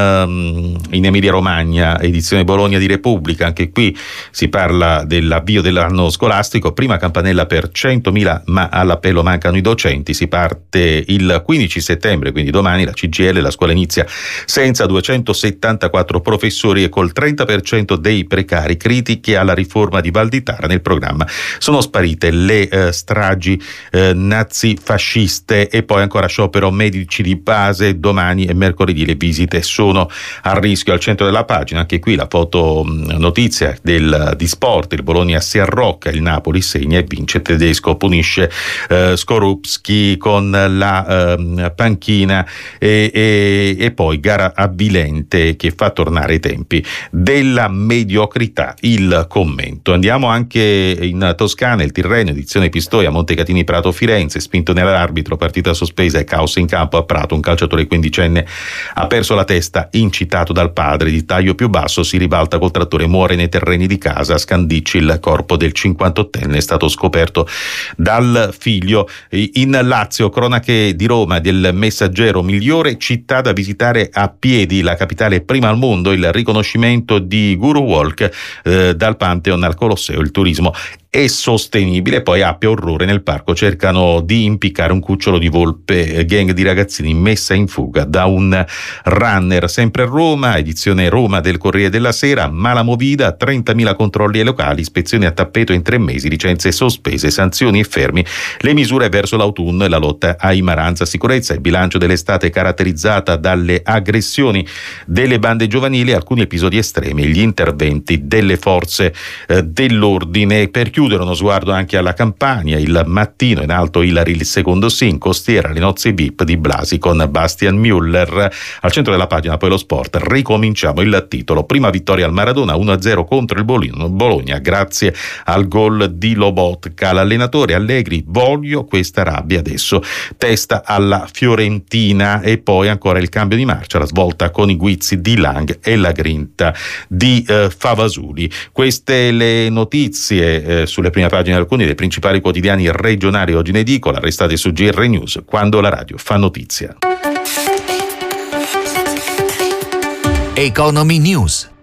in, in Emilia Romagna, edizione Bologna di Repubblica, anche qui si parla dell'avvio dell'anno scolastico, prima campanella per centomila ma all'appello mancano i docenti. Si parte il quindici settembre, quindi domani, la C G I L, la scuola inizia senza duecentosettantaquattro professori e col trenta per cento dei precari. Critiche alla riforma di Valditara, nel programma sono sparite le eh, stragi eh, nazifasciste. E poi ancora sciopero medici di base, domani e mercoledì le visite sono a rischio. Al centro della pagina anche qui la foto mh, notizia del, di sport, il Bologna si arrocca, il Napoli segna e vince, Tedesco punisce eh, Skorupski con la eh, panchina e, e, e poi gara avvilente che fa tornare i tempi della mediocrità. Il commento. Andiamo anche in Toscana, il Tirreno, edizione Pistoia, Montecatini Prato Firenze, spinto nell'arbitro, partita sospesa e caos in campo a Prato, un calciatore quindicenne ha perso la testa, incitato dal padre. Di taglio più basso si ribalta col trattore, muore nei terreni di casa. A Scandicci il corpo del cinquantottenne è stato scoperto dal figlio. In Lazio, cronache di Roma, del Messaggero, migliore città da visitare a piedi, la capitale prima al mondo, il riconoscimento di Guru Walk eh, dal Pantheon al Colosseo. Il turismo è sostenibile. Poi Appia, orrore nel parco, cercano di impiccare un cucciolo di volpe, gang di ragazzini messa in fuga da un runner. Sempre a Roma, edizione Roma del Corriere della Sera, mala movida, trentamila controlli ai locali, ispezioni a tappeto in tre mesi, licenze sospese, sanzioni e fermi, le misure verso l'autunno e la lotta a Imaranza. Sicurezza, il bilancio dell'estate caratterizzata dalle aggressioni delle bande giovanili, alcuni episodi estremi e gli interventi delle forze eh, dell'ordine. Per chiudere uno sguardo anche alla Campania, il mattino, in alto Ilari il secondo sim, costiera le nozze V I P di Blasi con Bastian Müller. Al centro della pagina poi lo sport, ricominciamo il titolo, prima vittoria al Maradona uno a zero contro il Bologna grazie al gol di Lobotka. L'allenatore Allegri, voglio questa rabbia adesso, testa alla Fiorentina. E poi ancora il cambio di marcia, la svolta con i guizzi di Lang e la grinta di eh, Favasuli. Queste le notizie eh, sulle prime pagine di alcuni dei principali quotidiani regionali oggi in edicola. Restate su G R News, quando la radio fa notizia. Economy News.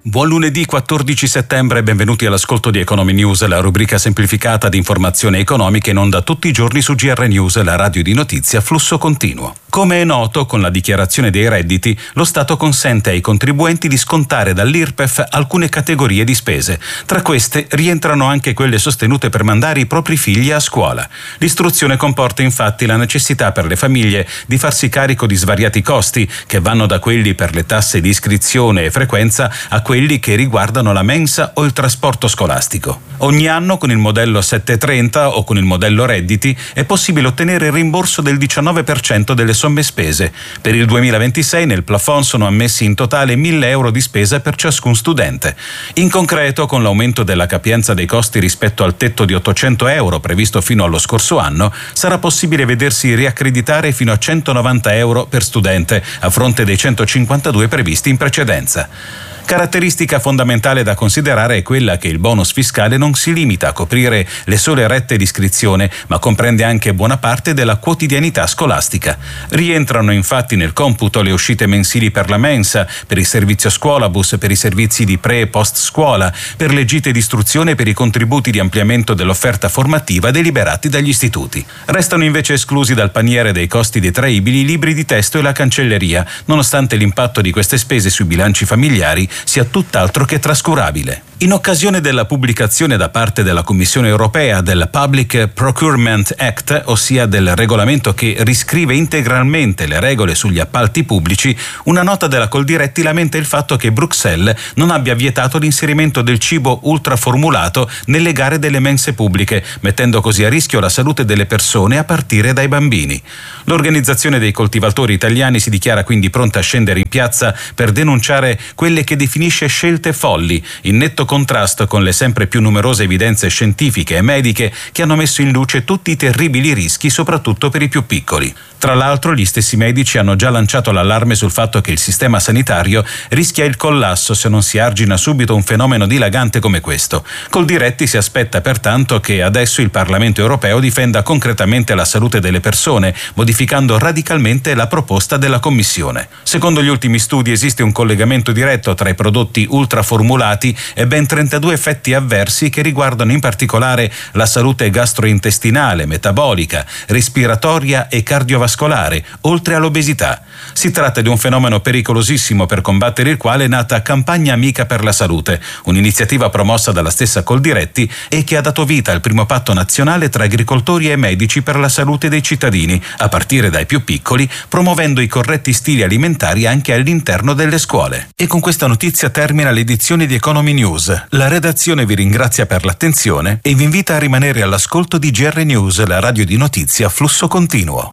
Buon lunedì quattordici settembre e benvenuti all'ascolto di Economy News, la rubrica semplificata di informazione economica in onda tutti i giorni su G R News, la radio di notizia a flusso continuo. Come è noto, con la dichiarazione dei redditi, lo Stato consente ai contribuenti di scontare dall'I R P E F alcune categorie di spese. Tra queste rientrano anche quelle sostenute per mandare i propri figli a scuola. L'istruzione comporta infatti la necessità per le famiglie di farsi carico di svariati costi, che vanno da quelli per le tasse di iscrizione e frequenza a quelli che riguardano la mensa o il trasporto scolastico. Ogni anno con il modello settecentotrenta o con il modello redditi è possibile ottenere il rimborso del diciannove per cento delle somme spese. Per il duemilaventisei nel plafond sono ammessi in totale mille euro di spesa per ciascun studente. In concreto, con l'aumento della capienza dei costi rispetto al tetto di ottocento euro previsto fino allo scorso anno, sarà possibile vedersi riaccreditare fino a centonovanta euro per studente, a fronte dei centocinquantadue previsti in precedenza. Caratteristica fondamentale da considerare è quella che il bonus fiscale non si limita a coprire le sole rette di iscrizione, ma comprende anche buona parte della quotidianità scolastica. Rientrano infatti nel computo le uscite mensili per la mensa, per il servizio scuolabus, per i servizi di pre e post scuola, per le gite di istruzione e per i contributi di ampliamento dell'offerta formativa deliberati dagli istituti. Restano invece esclusi dal paniere dei costi detraibili i libri di testo e la cancelleria, nonostante l'impatto di queste spese sui bilanci familiari sia tutt'altro che trascurabile. In occasione della pubblicazione da parte della Commissione europea del Public Procurement Act, ossia del regolamento che riscrive integralmente le regole sugli appalti pubblici, una nota della Coldiretti lamenta il fatto che Bruxelles non abbia vietato l'inserimento del cibo ultraformulato nelle gare delle mense pubbliche, mettendo così a rischio la salute delle persone a partire dai bambini. L'Organizzazione dei coltivatori italiani si dichiara quindi pronta a scendere in piazza per denunciare quelle che definisce scelte folli, in netto contrasto con le sempre più numerose evidenze scientifiche e mediche che hanno messo in luce tutti i terribili rischi, soprattutto per i più piccoli. Tra l'altro, gli stessi medici hanno già lanciato l'allarme sul fatto che il sistema sanitario rischia il collasso se non si argina subito un fenomeno dilagante come questo. Coldiretti si aspetta pertanto che adesso il Parlamento europeo difenda concretamente la salute delle persone, modificando radicalmente la proposta della Commissione. Secondo gli ultimi studi esiste un collegamento diretto tra i prodotti ultraformulati e ben trentadue effetti avversi che riguardano in particolare la salute gastrointestinale, metabolica, respiratoria e cardiovascolare, oltre all'obesità. Si tratta di un fenomeno pericolosissimo per combattere il quale è nata Campagna Amica per la Salute, un'iniziativa promossa dalla stessa Coldiretti e che ha dato vita al primo patto nazionale tra agricoltori e medici per la salute dei cittadini, a partire dai più piccoli, promuovendo i corretti stili alimentari anche all'interno delle scuole. E con questa notizia termina l'edizione di Economy News. La redazione vi ringrazia per l'attenzione e vi invita a rimanere all'ascolto di G R News, la radio di notizie a flusso continuo.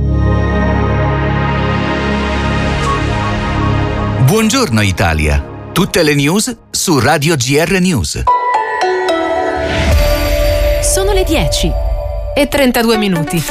Buongiorno Italia. Tutte le news su Radio G R News. Sono le dieci e trentadue minuti.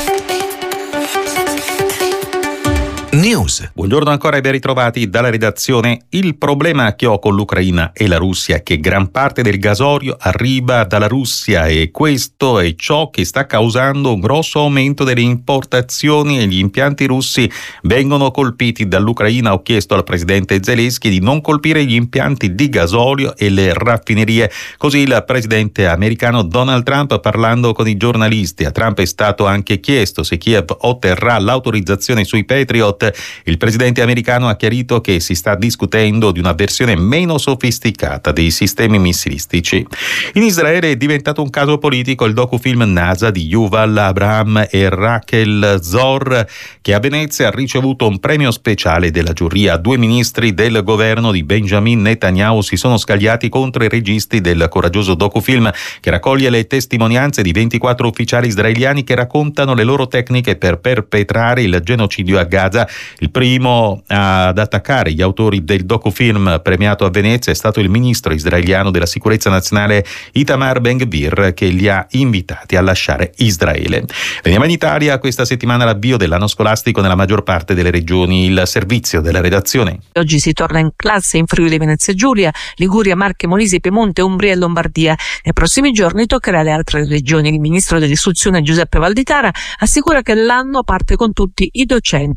News. Buongiorno ancora e ben ritrovati dalla redazione. Il problema che ho con l'Ucraina e la Russia è che gran parte del gasolio arriva dalla Russia e questo è ciò che sta causando un grosso aumento delle importazioni e gli impianti russi vengono colpiti dall'Ucraina. Ho chiesto al presidente Zelensky di non colpire gli impianti di gasolio e le raffinerie. Così il presidente americano Donald Trump, parlando con i giornalisti, a Trump è stato anche chiesto se Kiev otterrà l'autorizzazione sui Patriot. Il presidente americano ha chiarito che si sta discutendo di una versione meno sofisticata dei sistemi missilistici. In Israele è diventato un caso politico il docufilm NASA di Yuval Abraham e Rachel Zor, che a Venezia ha ricevuto un premio speciale della giuria. Due ministri del governo di Benjamin Netanyahu si sono scagliati contro i registi del coraggioso docufilm, che raccoglie le testimonianze di ventiquattro ufficiali israeliani che raccontano le loro tecniche per perpetrare il genocidio a Gaza. Il primo ad attaccare gli autori del docufilm premiato a Venezia è stato il ministro israeliano della sicurezza nazionale Itamar Ben-Gvir, che li ha invitati a lasciare Israele. Veniamo in Italia. Questa settimana l'avvio dell'anno scolastico nella maggior parte delle regioni. Il servizio della redazione. Oggi si torna in classe in Friuli Venezia Giulia, Liguria, Marche, Molise, Piemonte, Umbria e Lombardia. Nei prossimi giorni toccherà alle altre regioni. Il ministro dell'istruzione Giuseppe Valditara assicura che l'anno parte con tutti i docenti in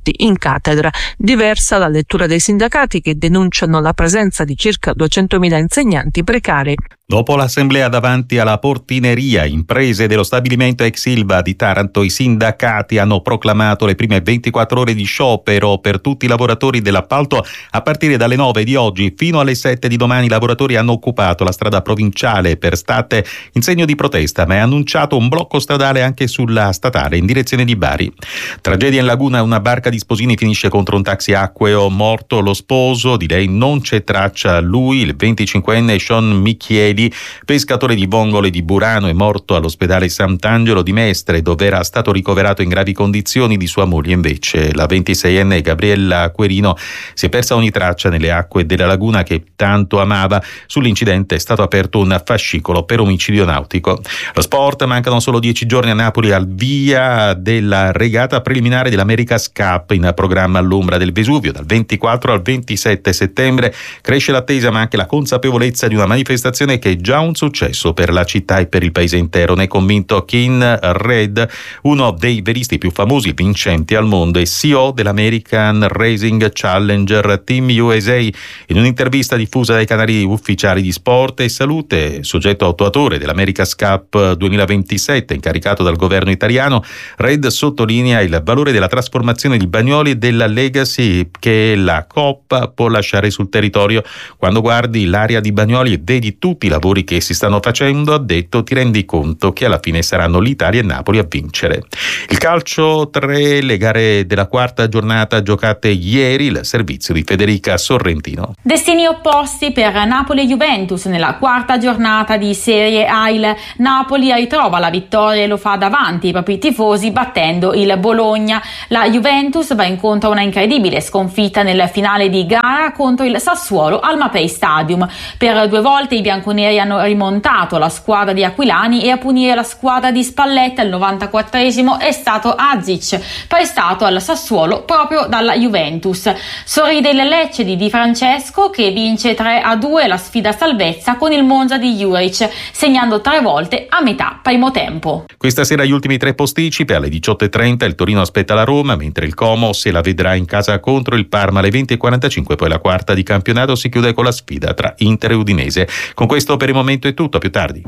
cattedra, diversa la lettura dei sindacati che denunciano la presenza di circa duecentomila insegnanti precari. Dopo l'assemblea davanti alla portineria imprese dello stabilimento ex Ilva di Taranto, i sindacati hanno proclamato le prime ventiquattro ore di sciopero per tutti i lavoratori dell'appalto. A partire dalle nove di oggi fino alle sette di domani i lavoratori hanno occupato la strada provinciale per State in segno di protesta, ma è annunciato un blocco stradale anche sulla statale in direzione di Bari. Tragedia in laguna, una barca di sposini finisce contro un taxi acqueo, morto lo sposo, di lei non c'è traccia. Lui, il venticinquenne Sean Michieli, pescatore di vongole di Burano, è morto all'ospedale Sant'Angelo di Mestre, dove era stato ricoverato in gravi condizioni. Di sua moglie invece, la ventiseienne Gabriella Querino, si è persa ogni traccia nelle acque della laguna che tanto amava. Sull'incidente è stato aperto un fascicolo per omicidio nautico. Lo sport, mancano solo dieci giorni a Napoli al via della regata preliminare dell'America's Cup, in programma all'ombra del Vesuvio dal ventiquattro al ventisette settembre. Cresce l'attesa ma anche la consapevolezza di una manifestazione che è già un successo per la città e per il paese intero. Ne è convinto Ken Reid, uno dei velisti più famosi e vincenti al mondo e C E O dell'American Racing Challenger Team U S A. In un'intervista diffusa dai canali ufficiali di Sport e Salute, soggetto attuatore dell'America's Cup duemilaventisette incaricato dal governo italiano, Reid sottolinea il valore della trasformazione di Bagnoli e della legacy che la Coppa può lasciare sul territorio. Quando guardi l'area di Bagnoli e vedi tutti i lavori che si stanno facendo, ha detto, ti rendi conto che alla fine saranno l'Italia e Napoli a vincere. Il calcio, tre le gare della quarta giornata giocate ieri, il servizio di Federica Sorrentino. Destini opposti per Napoli e Juventus nella quarta giornata di Serie A. Il Napoli ritrova la vittoria e lo fa davanti ai propri tifosi battendo il Bologna. La Juventus va incontro a una incredibile sconfitta nel finale di gara contro il Sassuolo al Mapei Stadium. Per due volte i bianconeri hanno rimontato la squadra di Aquilani e a punire la squadra di Spalletti al novantaquattresimo è stato Azic, prestato al Sassuolo proprio dalla Juventus. Sorride il Lecce di Di Francesco che vince tre a due la sfida a salvezza con il Monza di Juric, segnando tre volte a metà primo tempo. Questa sera gli ultimi tre posticipi. Alle diciotto e trenta il Torino aspetta la Roma, mentre il Como se la vedrà in casa contro il Parma alle venti e quarantacinque. Poi la quarta di campionato si chiude con la sfida tra Inter e Udinese. Con questo per il momento è tutto, a più tardi.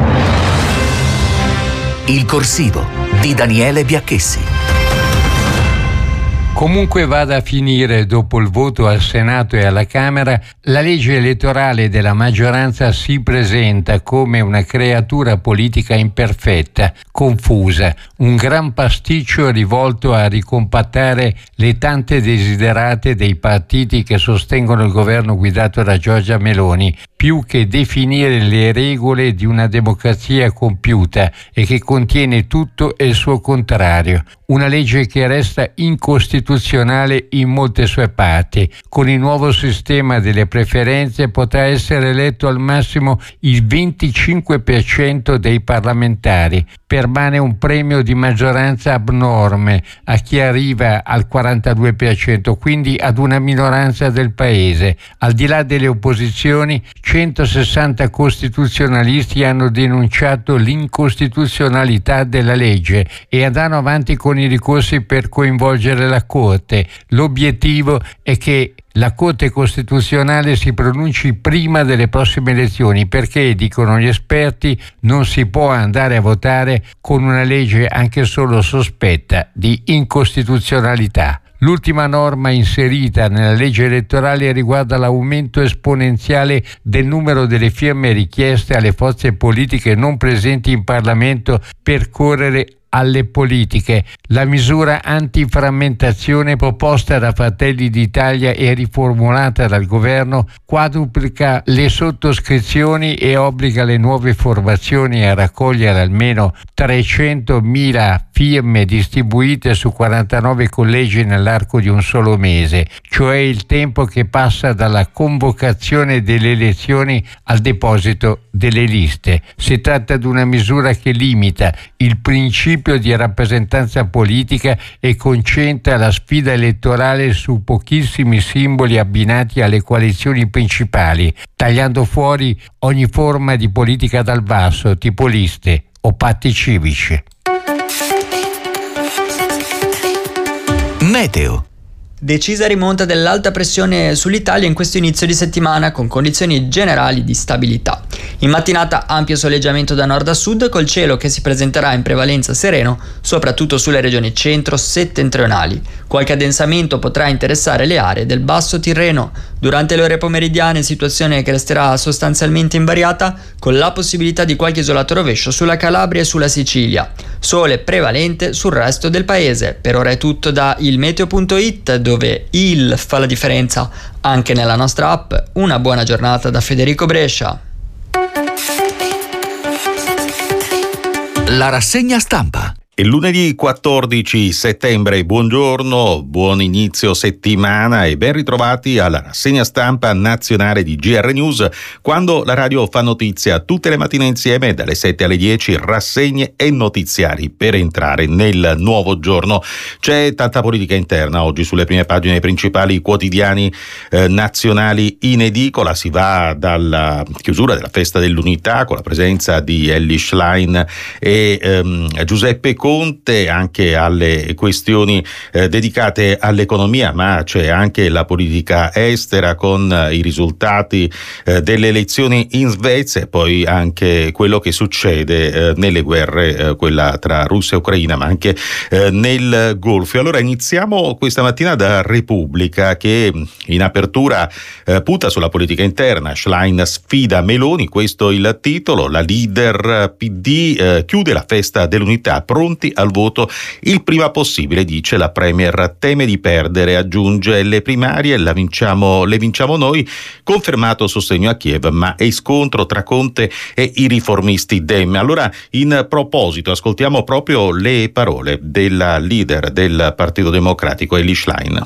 Il corsivo di Daniele Biacchessi. Comunque vada a finire, dopo il voto al Senato e alla Camera, la legge elettorale della maggioranza si presenta come una creatura politica imperfetta, confusa, un gran pasticcio rivolto a ricompattare le tante desiderate dei partiti che sostengono il governo guidato da Giorgia Meloni, più che definire le regole di una democrazia compiuta e che contiene tutto e il suo contrario. Una legge che resta incostituzionale in molte sue parti. Con il nuovo sistema delle preferenze potrà essere eletto al massimo il venticinque per cento dei parlamentari. Permane un premio di maggioranza abnorme a chi arriva al quarantadue per cento, quindi ad una minoranza del paese. Al di là delle opposizioni, centosessanta costituzionalisti hanno denunciato l'incostituzionalità della legge e andranno avanti con i ricorsi per coinvolgere la Corte. L'obiettivo è che la Corte Costituzionale si pronunci prima delle prossime elezioni, perché, dicono gli esperti, non si può andare a votare con una legge anche solo sospetta di incostituzionalità. L'ultima norma inserita nella legge elettorale riguarda l'aumento esponenziale del numero delle firme richieste alle forze politiche non presenti in Parlamento per correre alle politiche. La misura antiframmentazione proposta da Fratelli d'Italia e riformulata dal governo quadruplica le sottoscrizioni e obbliga le nuove formazioni a raccogliere almeno trecentomila firme distribuite su quarantanove collegi nell'arco di un solo mese, cioè il tempo che passa dalla convocazione delle elezioni al deposito delle liste. Si tratta di una misura che limita il principio di rappresentanza politica e concentra la sfida elettorale su pochissimi simboli abbinati alle coalizioni principali, tagliando fuori ogni forma di politica dal basso, tipo liste o patti civici. Meteo. Decisa rimonta dell'alta pressione sull'Italia in questo inizio di settimana con condizioni generali di stabilità. In mattinata ampio soleggiamento da nord a sud col cielo che si presenterà in prevalenza sereno, soprattutto sulle regioni centro-settentrionali. Qualche addensamento potrà interessare le aree del Basso Tirreno. Durante le ore pomeridiane situazione che resterà sostanzialmente invariata con la possibilità di qualche isolato rovescio sulla Calabria e sulla Sicilia. Sole prevalente sul resto del paese. Per ora è tutto da ilmeteo punto it, dove il fa la differenza anche nella nostra app. Una buona giornata da Federico Brescia. La rassegna stampa. È lunedì quattordici settembre, buongiorno, buon inizio settimana e ben ritrovati alla rassegna stampa nazionale di G R News, quando la radio fa notizia tutte le mattine insieme dalle sette alle dieci, rassegne e notiziari per entrare nel nuovo giorno. C'è tanta politica interna oggi sulle prime pagine dei principali quotidiani eh, nazionali in edicola. Si va dalla chiusura della festa dell'unità con la presenza di Elly Schlein e ehm, Giuseppe Conte, anche alle questioni eh, dedicate all'economia, ma c'è anche la politica estera con eh, i risultati eh, delle elezioni in Svezia e poi anche quello che succede eh, nelle guerre, eh, quella tra Russia e Ucraina, ma anche eh, nel Golfo. Allora iniziamo questa mattina da Repubblica, che in apertura eh, punta sulla politica interna. Schlein sfida Meloni, questo il titolo. La leader P D eh, chiude la festa dell'unità, pronti al voto il prima possibile, dice la premier. Teme di perdere, aggiunge, le primarie la vinciamo, le vinciamo noi, confermato sostegno a Kiev, ma è scontro tra Conte e i riformisti Dem. Allora, in proposito, ascoltiamo proprio le parole della leader del Partito Democratico, Elly Schlein.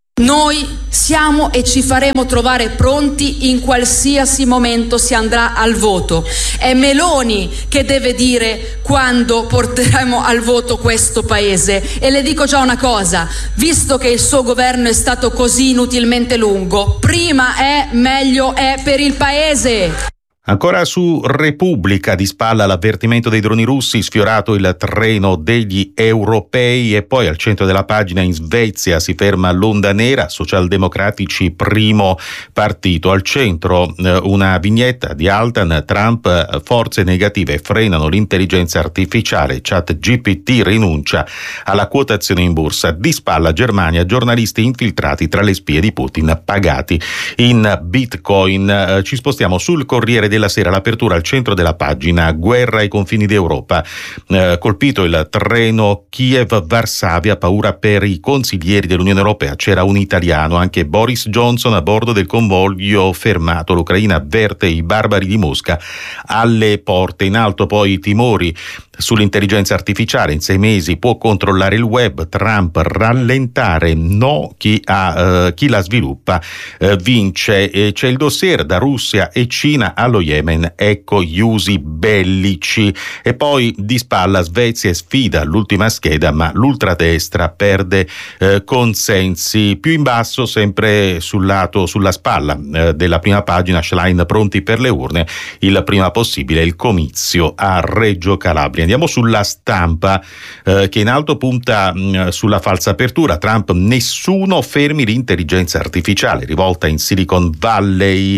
Noi siamo e ci faremo trovare pronti in qualsiasi momento si andrà al voto. È Meloni che deve dire quando porteremo al voto questo paese. E le dico già una cosa, visto che il suo governo è stato così inutilmente lungo, prima è, meglio è per il paese. Ancora su Repubblica, di spalla l'avvertimento dei droni russi, sfiorato il treno degli europei, e poi al centro della pagina in Svezia si ferma l'onda nera, socialdemocratici primo partito. Al centro eh, una vignetta di Altan, Trump, forze negative frenano l'intelligenza artificiale, ChatGPT rinuncia alla quotazione in borsa. Di spalla Germania, giornalisti infiltrati tra le spie di Putin pagati in Bitcoin. Eh, ci spostiamo sul Corriere della Sera, l'apertura al centro della pagina, guerra ai confini d'Europa, eh, colpito il treno Kiev-Varsavia, paura per i consiglieri dell'Unione Europea, c'era un italiano, anche Boris Johnson a bordo del convoglio fermato, l'Ucraina avverte i barbari di Mosca alle porte. In alto poi i timori sull'intelligenza artificiale, in sei mesi può controllare il web, Trump rallentare, no, chi, ha, uh, chi la sviluppa uh, vince. E c'è il dossier da Russia e Cina allo Yemen, ecco gli usi bellici. E poi di spalla Svezia sfida l'ultima scheda, ma l'ultradestra perde uh, consensi. Più in basso, sempre sul lato, sulla spalla uh, della prima pagina, Schlein pronti per le urne, il prima possibile il comizio a Reggio Calabria. Andiamo sulla Stampa, eh, che in alto punta mh, sulla falsa apertura. Trump, nessuno fermi l'intelligenza artificiale, rivolta in Silicon Valley.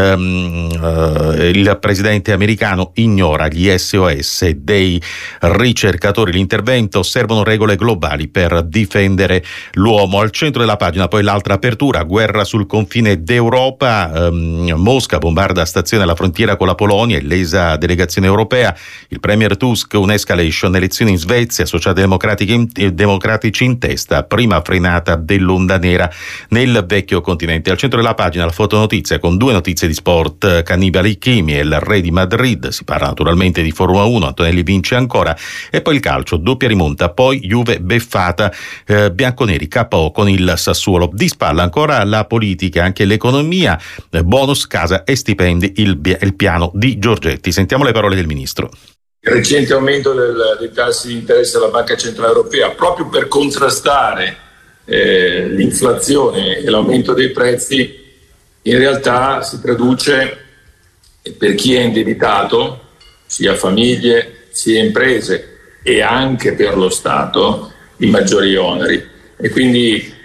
ehm, eh, il presidente americano ignora gli S O S dei ricercatori. L'intervento, servono regole globali per difendere l'uomo. Al centro della pagina poi l'altra apertura, guerra sul confine d'Europa. ehm, Mosca bombarda stazione alla frontiera con la Polonia e lesa delegazione europea. Il premier Tusk, un'escalation, elezioni in Svezia, socialdemocratici in testa, prima frenata dell'onda nera nel vecchio continente. Al centro della pagina la fotonotizia con due notizie di sport, Cannibali Chimi e il re di Madrid, si parla naturalmente di Formula uno, Antonelli vince ancora, e poi il calcio, doppia rimonta, poi Juve beffata, eh, bianconeri K O con il Sassuolo. Di spalla ancora la politica, anche l'economia, eh, bonus casa e stipendi, il, il piano di Giorgetti. Sentiamo le parole del ministro. Il recente aumento del, dei tassi di interesse della Banca Centrale Europea, proprio per contrastare eh, l'inflazione e l'aumento dei prezzi, in realtà si traduce per chi è indebitato, sia famiglie sia imprese, e anche per lo Stato, in maggiori oneri. E quindi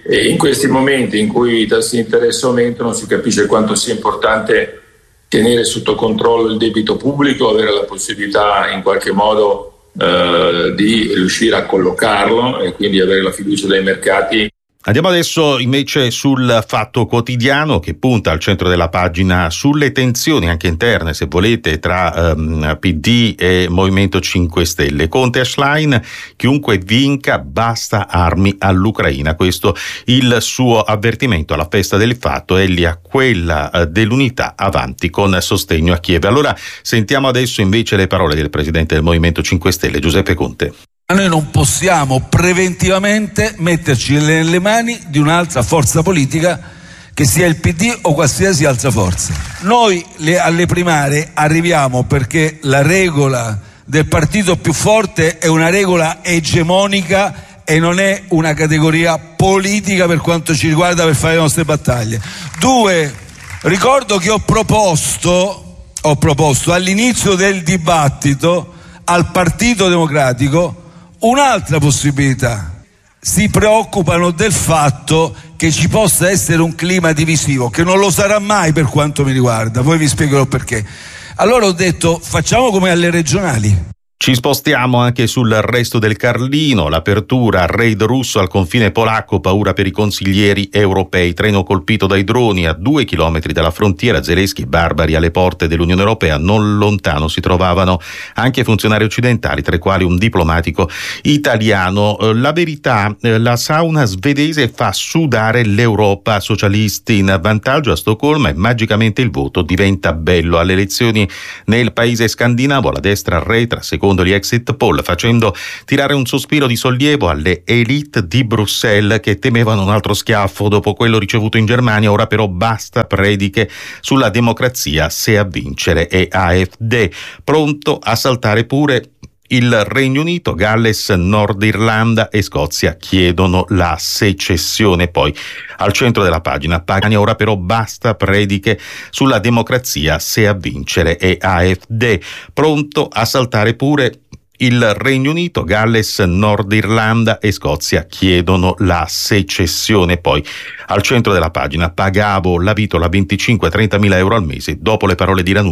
E in questi momenti in cui i tassi di interesse aumentano si capisce quanto sia importante tenere sotto controllo il debito pubblico, avere la possibilità in qualche modo eh, di riuscire a collocarlo e quindi avere la fiducia dei mercati. Andiamo adesso invece sul Fatto Quotidiano, che punta al centro della pagina sulle tensioni anche interne, se volete, tra um, P D e Movimento cinque Stelle. Conte e Schlein: chiunque vinca basta armi all'Ucraina. Questo il suo avvertimento alla festa del Fatto e lì a quella uh, dell'unità, avanti con sostegno a Kiev. Allora sentiamo adesso invece le parole del presidente del Movimento cinque Stelle, Giuseppe Conte. Noi non possiamo preventivamente metterci nelle mani di un'altra forza politica, che sia il P D o qualsiasi altra forza. Noi le, alle primarie arriviamo perché la regola del partito più forte è una regola egemonica e non è una categoria politica per quanto ci riguarda, per fare le nostre battaglie. Due, ricordo che ho proposto, ho proposto all'inizio del dibattito al Partito Democratico un'altra possibilità. Si preoccupano del fatto che ci possa essere un clima divisivo, che non lo sarà mai per quanto mi riguarda, poi vi spiegherò perché. Allora ho detto: facciamo come alle regionali. Ci spostiamo anche sul resto del Carlino, l'apertura, raid russo al confine polacco, paura per i consiglieri europei, treno colpito dai droni a due chilometri dalla frontiera, Zelensky, barbari alle porte dell'Unione Europea, non lontano si trovavano anche funzionari occidentali, tra i quali un diplomatico italiano. La verità, la sauna svedese fa sudare l'Europa, socialisti in vantaggio a Stoccolma e magicamente il voto diventa bello. Alle elezioni nel paese scandinavo la destra arretra, secondo gli exit poll, facendo tirare un sospiro di sollievo alle elite di Bruxelles che temevano un altro schiaffo dopo quello ricevuto in Germania. Ora però basta prediche sulla democrazia se a vincere è A F D. Pronto a saltare pure il Regno Unito, Galles, Nord Irlanda e Scozia chiedono la secessione. Poi al centro della pagina, Pagani, ora però basta prediche sulla democrazia se a vincere è A F D. Pronto a saltare pure il Regno Unito, Galles, Nord Irlanda e Scozia chiedono la secessione. Poi al centro della pagina, pagavo la vitola venticinque a trentamila euro al mese, dopo le parole di Ranucci